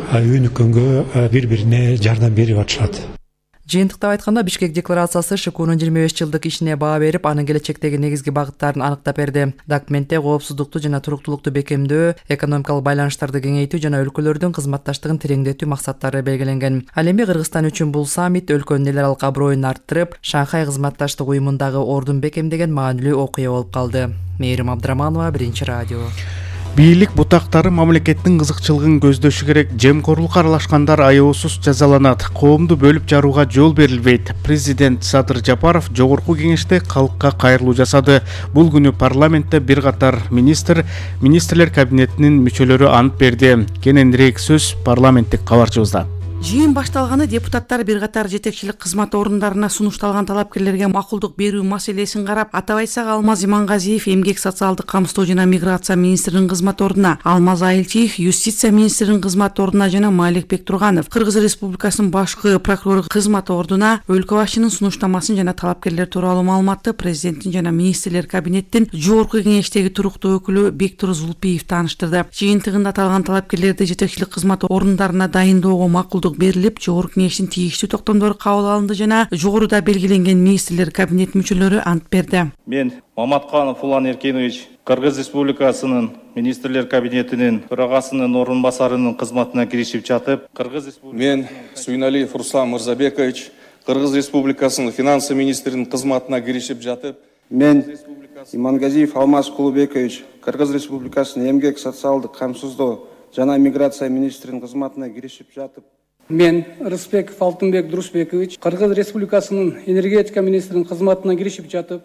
өнүккөнгө бири-бирине жардам берип атышат. Жыйынтыктап айтканда, Бишкек декларациясы ШУКУнун жыйырма беш жылдык ишине баа берип, анын келечектеги негизги багыттарын аныктап берди. Документте коопсуздукту жана туруктуулукту бекемдөө, экономикалык байланыштарды кеңейтүү жана өлкөлөрдүн кызматташтыгын тереңдетүү максаттары белгиленген. Ал эми Кыргызстан үчүн бул саммит өлкөнүн эл аралык аброюн арттырып, Шанхай кызматташтык уюмундагы ордун бекемдеген маанилүү окуя болуп калды. Мээрим Абдыраманова, Биринчи радио. Бийлик бутактары мамлекеттин кызыкчылыгын көздөшү керек. Жемкорлукка аралашкандар аябысыз жазаланат. Коомду бөлүп жарууга жол берилбейт. Президент Садыр Жапаров жогорку кеңеште калкка кайрылуу жасады. Бул күнү парламентте бир катар министр, министрлер кабинетинин мүчөлөрү ант берди. Кененирээк сөз парламенттик кабарчыбызда. Жыйын башталганы депутаттар бир катар жетекчилик кызмат орундарына сунушталган талапкерлерге макулдук берүү маселесин карап, атап айтсак Алмаз Имангазиев эмгек социалдык камсыздоо жана миграция министринин кызмат ордуна, Алмаз Айылчиев юстиция министринин кызмат ордуна жана Маликбек Турганов Кыргыз Республикасынын башкы прокурору кызмат ордуна өлкө башчынын сунуштамасын жана талапкерлер тууралуу маалыматты президенттин жана министрлер кабинеттин жогорку кеңештеги туруктуу өкүлү Бектур Зулпиев тааныштырды. Жыйынтыгында аталган талапкерлерди жетекчилик кызмат орундарына дайындоого макулдук берилип, жогорку кеңештин тийиштүү токтомдору кабыл алынды жана жогоруда белгиленген министрлер кабинет мүчөлөрү ант берди. Мен Маматканов Улан Эркенович Кыргыз Республикасынын министрлер кабинетинин төрагасынын орун басарынын кызматына киришип жатып, Кыргыз Мен Суйналиев Руслан Мырзабекович Кыргыз Республикасынын финансы министринин кызматына киришип жатып, Мен Имангазиев Алмаз Кулубекович Кыргыз Республикасынын эмгек социалдык камсыздоо жана миграция министринин кызматына киришип жатып, Мен Рыспеков Алтынбек Дурусбекович Кыргыз Республикасынын энергетика министринин кызматына киришип жатып,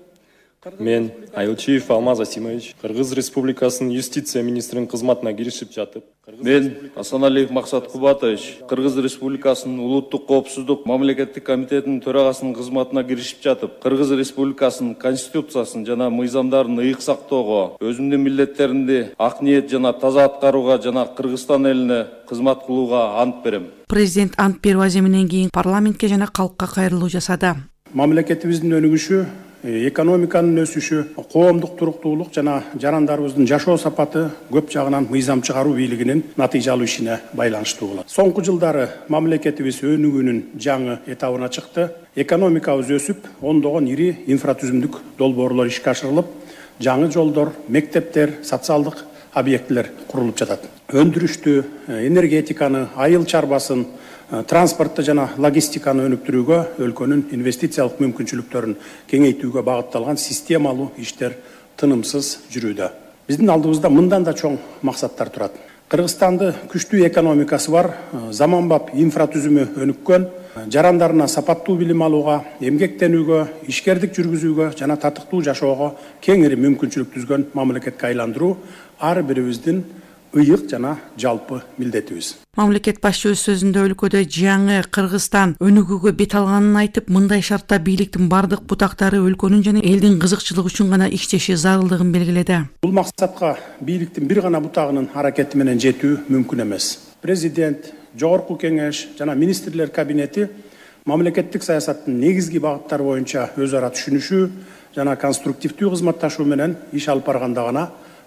Мен Айылчиев Алмаз Асимович Кыргыз Республикасынын юстиция министринин кызматына киришип жатып, Мен Асаналиев Максат Кубатович Кыргыз Республикасынын улуттук коопсуздук мамлекеттик комитетинин төрагасынын кызматына киришип жатып, Кыргыз Республикасынын конституциясын жана мыйзамдарын ыйык сактоого, өзүмдүн милдеттеримди ак ниет жана таза аткарууга жана Кыргызстан элине кызмат кылууга ант берем. Президент ант берүү аземинен кийин парламентке жана калкка кайрылуу жасады. Мамлекетибиздин өнүгүшү, экономиканын өсүшү, коомдук туруктуулук жана жарандарыбыздын жашоо сапаты көп жагынан мыйзам чыгаруу бийлигинин натыйжалуу ишине байланыштуу болот. Соңку жылдары мамлекетибиз өнүгүүнүн жаңы этабына чыкты. Экономикабыз өсүп, ондогон ири инфратүзүмдүк долбоорлор ишке ашырылып, жаңы жолдор, мектептер, социалдык объектилер курулуп жатат. Өндүрүштү, энергетиканы, айыл чарбасын, транспортты жана логистиканы өнүктүрүүгө, өлкөнүн инвестициялык мүмкүнчүлүктөрүн кеңейтүүгө багытталган системалуу иштер тынымсыз жүрүүдө. Биздин алдыбызда мындан да чоң максаттар турат. Кыргызстанды күчтүү экономикасы бар, заманбап инфратүзүмү өнүккөн, жарандарына сапаттуу билим алууга, эмгектенүүгө, ишкердик жүргүзүүгө жана татыктуу жашоого кеңири мүмкүнчүлүк түзгөн мамлекетке айландыруу ар бирибиздин ыйык жана жалпы милдетибиз. Мамлекет башчы өз сөзүндө өлкөдө жаңы Кыргызстан өнүгүүгө бет алганын айтып, мындай шартта бийликтин бардык бутактары өлкөнүн жана элдин кызыкчылыгы үчүн гана иштеши зарылдыгын белгиледи. Бул максатка бийликтин бир гана бутагынын аракети менен жетүү мүмкүн эмес. Президент, жогорку кеңеш жана министрлер кабинети мамлекеттик саясаттын негизги багыттары боюнча өз ара түшүнүшүү жана конструктивдүү кызматташуу менен иш алып барганда гана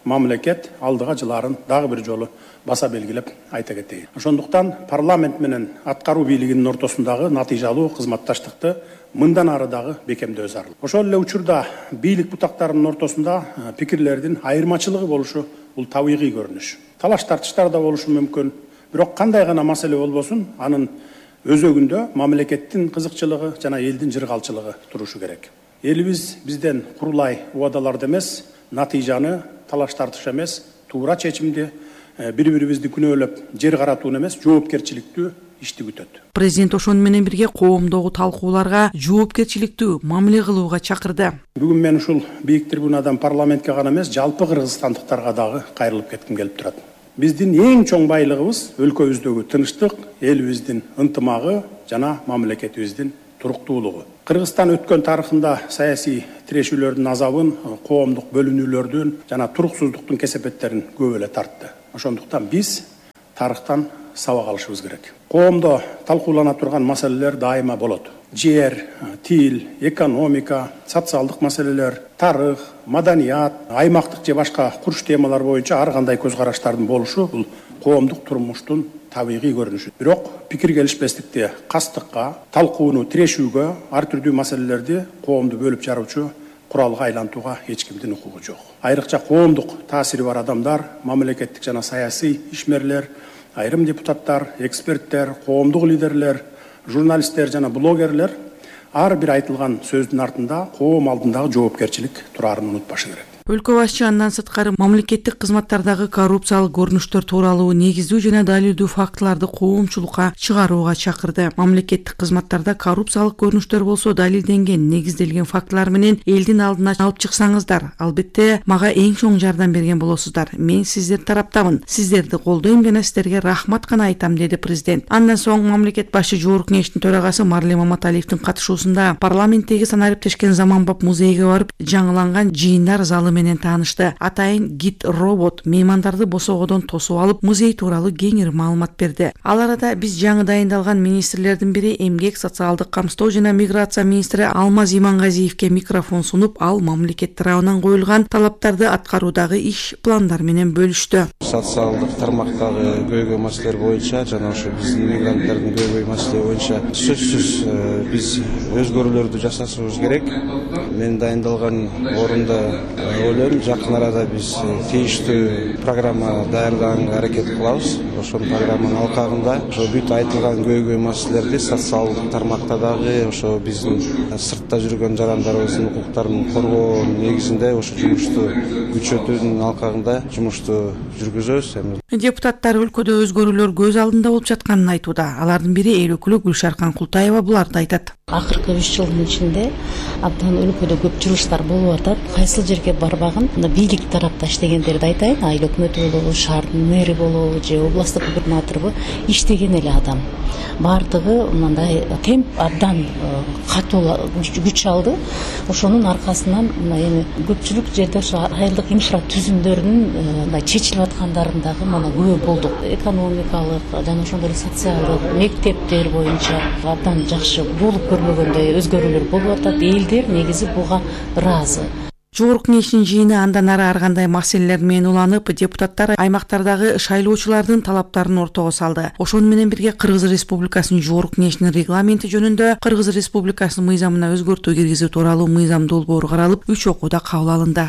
мамлекет алдыга жыларын дагы бир жолу баса белгилеп айта кетейин. Ошондуктан парламент менен аткаруу бийлигинин ортосундагы натыйжалуу кызматташтыкты мындан ары дагы бекемдөө зарыл. Ошол эле учурда бийлик бутактарынын ортосунда пикирлердин айырмачылыгы болушу бул табигый көрүнүш. Талаш тартыштар да болушу мүмкүн. Бирок кандай гана маселе болбосун, анын өзөгүндө мамлекеттин кызыкчылыгы жана элдин жыргалчылыгы турушу керек. Элибиз бизден курулай убадаларды эмес, натыйжаны, талаш тартыш эмес, туура чечимди, бири-бирибизди күнөөлөп жер каратууну эмес, жоопкерчиликтүү ишти күтөт. Президент ошону менен бирге коомдогу талкууларга жоопкерчиликтүү мамиле кылууга чакырды. Бүгүн мен ушул бийик трибунадан парламентке гана эмес, жалпы кыргызстандыктарга дагы кайрылып кетким келип турат. Биздин эң чоң байлыгыбыз өлкөбүздөгү тынчтык, элибиздин ынтымагы жана мамлекетибиздин туруктуулугу. Кыргызстан өткөн тарыхында саясий тирешүүлөрдүн азабын, коомдук бөлүнүүлөрдүн жана туруксуздуктун кесепеттерин көп эле тартты. Ошондуктан биз тарыхтан сабак алышыбыз керек. Коомдо талкуулана турган маселелер дайыма болот. Жер, тил, экономика, социалдык маселелер, тарых, маданият, аймактык же башка курч темалар боюнча ар кандай көз караштардын болушу бул коомдук турмуштун табигый көрүнүшү. Бирок пикир келишпестикти кастыкка, талкууну тирешүүгө, ар түрдүү маселелерди коомду бөлүп жаруучу куралга айлантууга эч кимдин укугу жок. Айрыкча коомдук таасири бар адамдар, мамлекеттик жана саясий ишмерлер, айрым депутаттар, эксперттер, коомдук лидерлер, журналисттер жана блогерлер ар бир айтылган сөздүн артында коом алдындагы жоопкерчилик турарын унутпашы керек. Өлкө башчы андан сырткары мамлекеттик кызматтардагы коррупциялык көрүнүштөр тууралуу негиздүү жана далилдүү фактыларды коомчулукка чыгарууга чакырды. Мамлекеттик кызматтарда коррупциялык көрүнүштөр болсо далилденген, негизделген фактылар менен элдин алдына алып чыксаңыздар, албетте мага эң чоң жардам берген болосуздар. Мен сиздер тараптамын. Сиздерди колдойм жана сиздерге рахмат гана айтам, деди президент. Андан соң мамлекет башчы Жогорку Кеңештин төрагасы Марлен Маматалиевдин катышуусунда парламенттеги санариптешкен заманбап музейге барып, жаңыланган жыйындар залы менен таанышты. Атайын гид робот меймандарды босогодон тосуп алып, музей тууралуу кеңири маалымат берди. Ал арада биз жаңы дайындалган министрлердин бири эмгек, социалдык камсыздоо жана миграция министри Алмаз Имангазиевке микрофон сунуп, ал мамлекет тарабынан коюлган талаптарды аткаруудагы иш пландар менен бөлүштү. Социалдык тармактагы көйгөй маселелер боюнча жана ошо биздин иммигранттардын көйгөй маселе боюнча сөзсүз биз өзгөрүүлөрдү жасашыбыз керек. Мен дайындалган орунда ойлойм, жакын арада биз тийиштүү программа даярдаганга аракет кылабыз. Ошол программанын алкагында ошо бүт айтылган көйгөй маселелерди социалдык тармакта дагы ошо биздин сыртта жүргөн жарандарыбыздын укуктарын коргоо негизинде ошо жумушту күчөтүүнүн алкагында жумушту жүргүзөбүз. Депутаттар өлкөдө өзгөрүүлөр көз алдында болуп жатканын айтууда. Алардын бири эл өкүлү Гүлшаркан Култаева буларды айтат. Акыркы үч жылдын ичинде абдан өлкөдө көп жумуштар болуп атат. Кайсыл жерге барбагын, бийлик тарапта иштегендерди айтайын, айыл өкмөтү болобу, шаардын мэри болобу же областтык губернатору иштеген эле адам. Бардыгы мындай темп абдан катуу күч алды. Ошонун аркасынан эми көпчүлүк жерде ошо айылдык инфра түзүмдөрүнүн мындай чечилип аткандарындагы мана күбө болдук. Экономикалык жана ошондой эле социалдык, мектептер боюнча абдан жакшы болуп көрмөгөндөй өзгөрүүлөр болуп атат. Элдер негизи буга ыраазы. Жогорку Кеңештин жыйыны андан ары ар кандай маселелер менен уланып, депутаттар аймактардагы шайлоочулардын талаптарын ортого салды. Ошону менен бирге Кыргыз Республикасынын Жогорку Кеңешинин регламенти жөнүндө Кыргыз Республикасынын мыйзамына өзгөртүү киргизүү тууралуу мыйзам долбоору каралып, үч окууда кабыл алынды.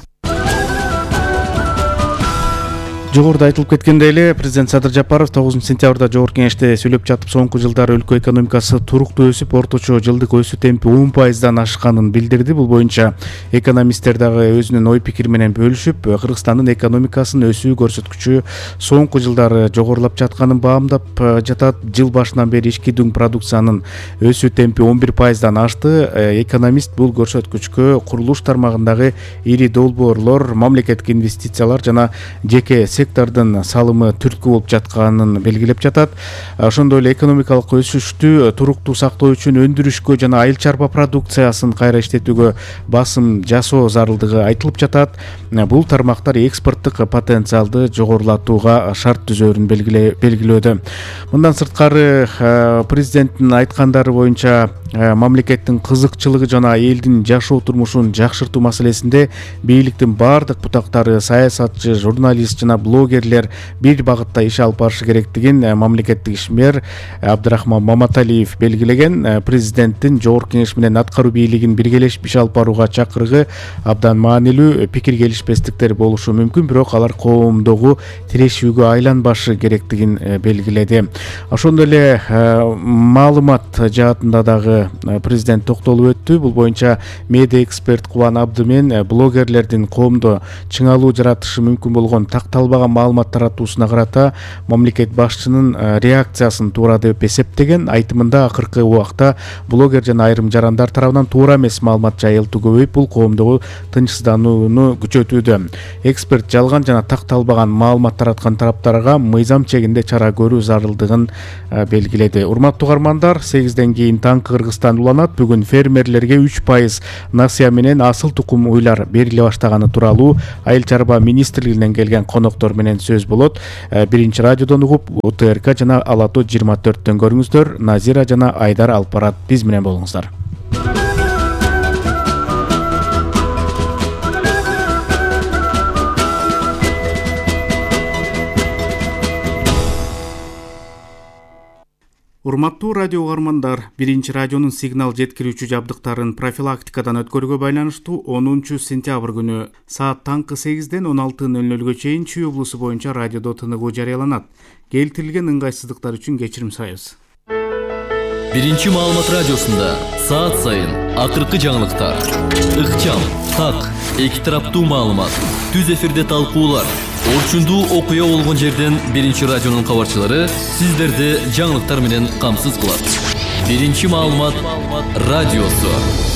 Жогоруда айтылып кеткендей эле, президент Садыр Жапаров тогузунчу сентябрда Жогорку Кеңеште сүйлөп жатып, соңку жылдары өлкө экономикасы туруктуу өсүп, орточо жылдык өсүү темпи он пайыздан ашканын билдирди. Бул боюнча экономисттер дагы өзүнүн ой пикири менен бөлүшүп, Кыргызстандын экономикасынын өсүү көрсөткүчү соңку жылдары жогорулап жатканын баамдап жатат. Жыл башынан бери ички дүң продукциянын өсүү темпи он бир пайыздан ашты. Экономист бул көрсөткүчкө курулуш тармагындагы ири долбоорлор, мамлекеттик инвестициялар жана жеке сектордун салымы түрткү болуп жатканын белгилеп жатат. Ошондой эле экономикалык өсүштү туруктуу сактоо үчүн өндүрүшкө жана айыл чарба продукциясын кайра иштетүүгө басым жасоо зарылдыгы айтылып жатат. Бул тармактар экспорттук потенциалды жогорулатууга шарт түзөөрүн белгилөөдө. Мындан сырткары президенттин айткандары боюнча мамлекеттин кызыкчылыгы жана элдин жашоо турмушун жакшыртуу маселесинде бийликтин баардык бутактары, саясатчы, журналист жана блогерлер бир багытта иш алып барышы керектигин мамлекеттик ишмер Абдрахман Маматалиев белгилеген. Президенттин жогорку кеңеш менен аткаруу бийлигин биргелешип иш алып барууга чакырыгы абдан маанилүү. Пикир келишпестиктер болушу мүмкүн, бирок алар коомдогу тирешүүгө айланбашы керектигин белгиледи. Ошондой эле маалымат жаатында дагы президент токтолуп өттү. Бул боюнча медиа эксперт Кубан Абдымен блогерлердин коомдо чыңалуу жаратышы мүмкүн болгон такталбаган маалымат таратуусуна карата мамлекет башчынын реакциясын туура деп эсептеген. Айтымында акыркы убакта блогер жана айрым жарандар тарабынан туура эмес маалымат жайылтуу көбөйүп, бул коомдогу тынчсызданууну күчөтүүдө. Эксперт жалган жана такталбаган маалымат тараткан тараптарга мыйзам чегинде чара көрүү зарылдыгын белгиледи. Урматтуу угармандар, сегизден кийин таңкы Кыргызстан уланат. Бүгүн фермерлерге үч пайыз насыя менен асыл тукум уйлар бериле баштаганы тууралуу Айыл чарба министрлигинен келген коноктор менен сөз болот. Биринчи радиодон угуп, УТРК жана Ала тоо жыйырма төрттөн көрүңүздөр. Назира жана Айдар алып барат. Биз менен болуңуздар. Урматтуу радио угармандар, биринчи радионун сигнал жеткирүүчү жабдыктарын профилактикадан өткөрүүгө байланыштуу онунчу сентябрь күнү саат таңкы сегизден он алты ноль нольго чейин Чүй облусу боюнча радиодо тыныгуу жарыяланат. Келтирилген ыңгайсыздыктар үчүн кечирим сурайбыз. Биринчи маалымат радиосунда саат сайын акыркы жаңылыктар, ыкчам, так, эки тараптуу маалымат, түз эфирде талкуулар, орчундуу окуя болгон жерден биринчи радионун кабарчылары сиздерди жаңылыктар менен камсыз кылат. Биринчи маалымат радиосу.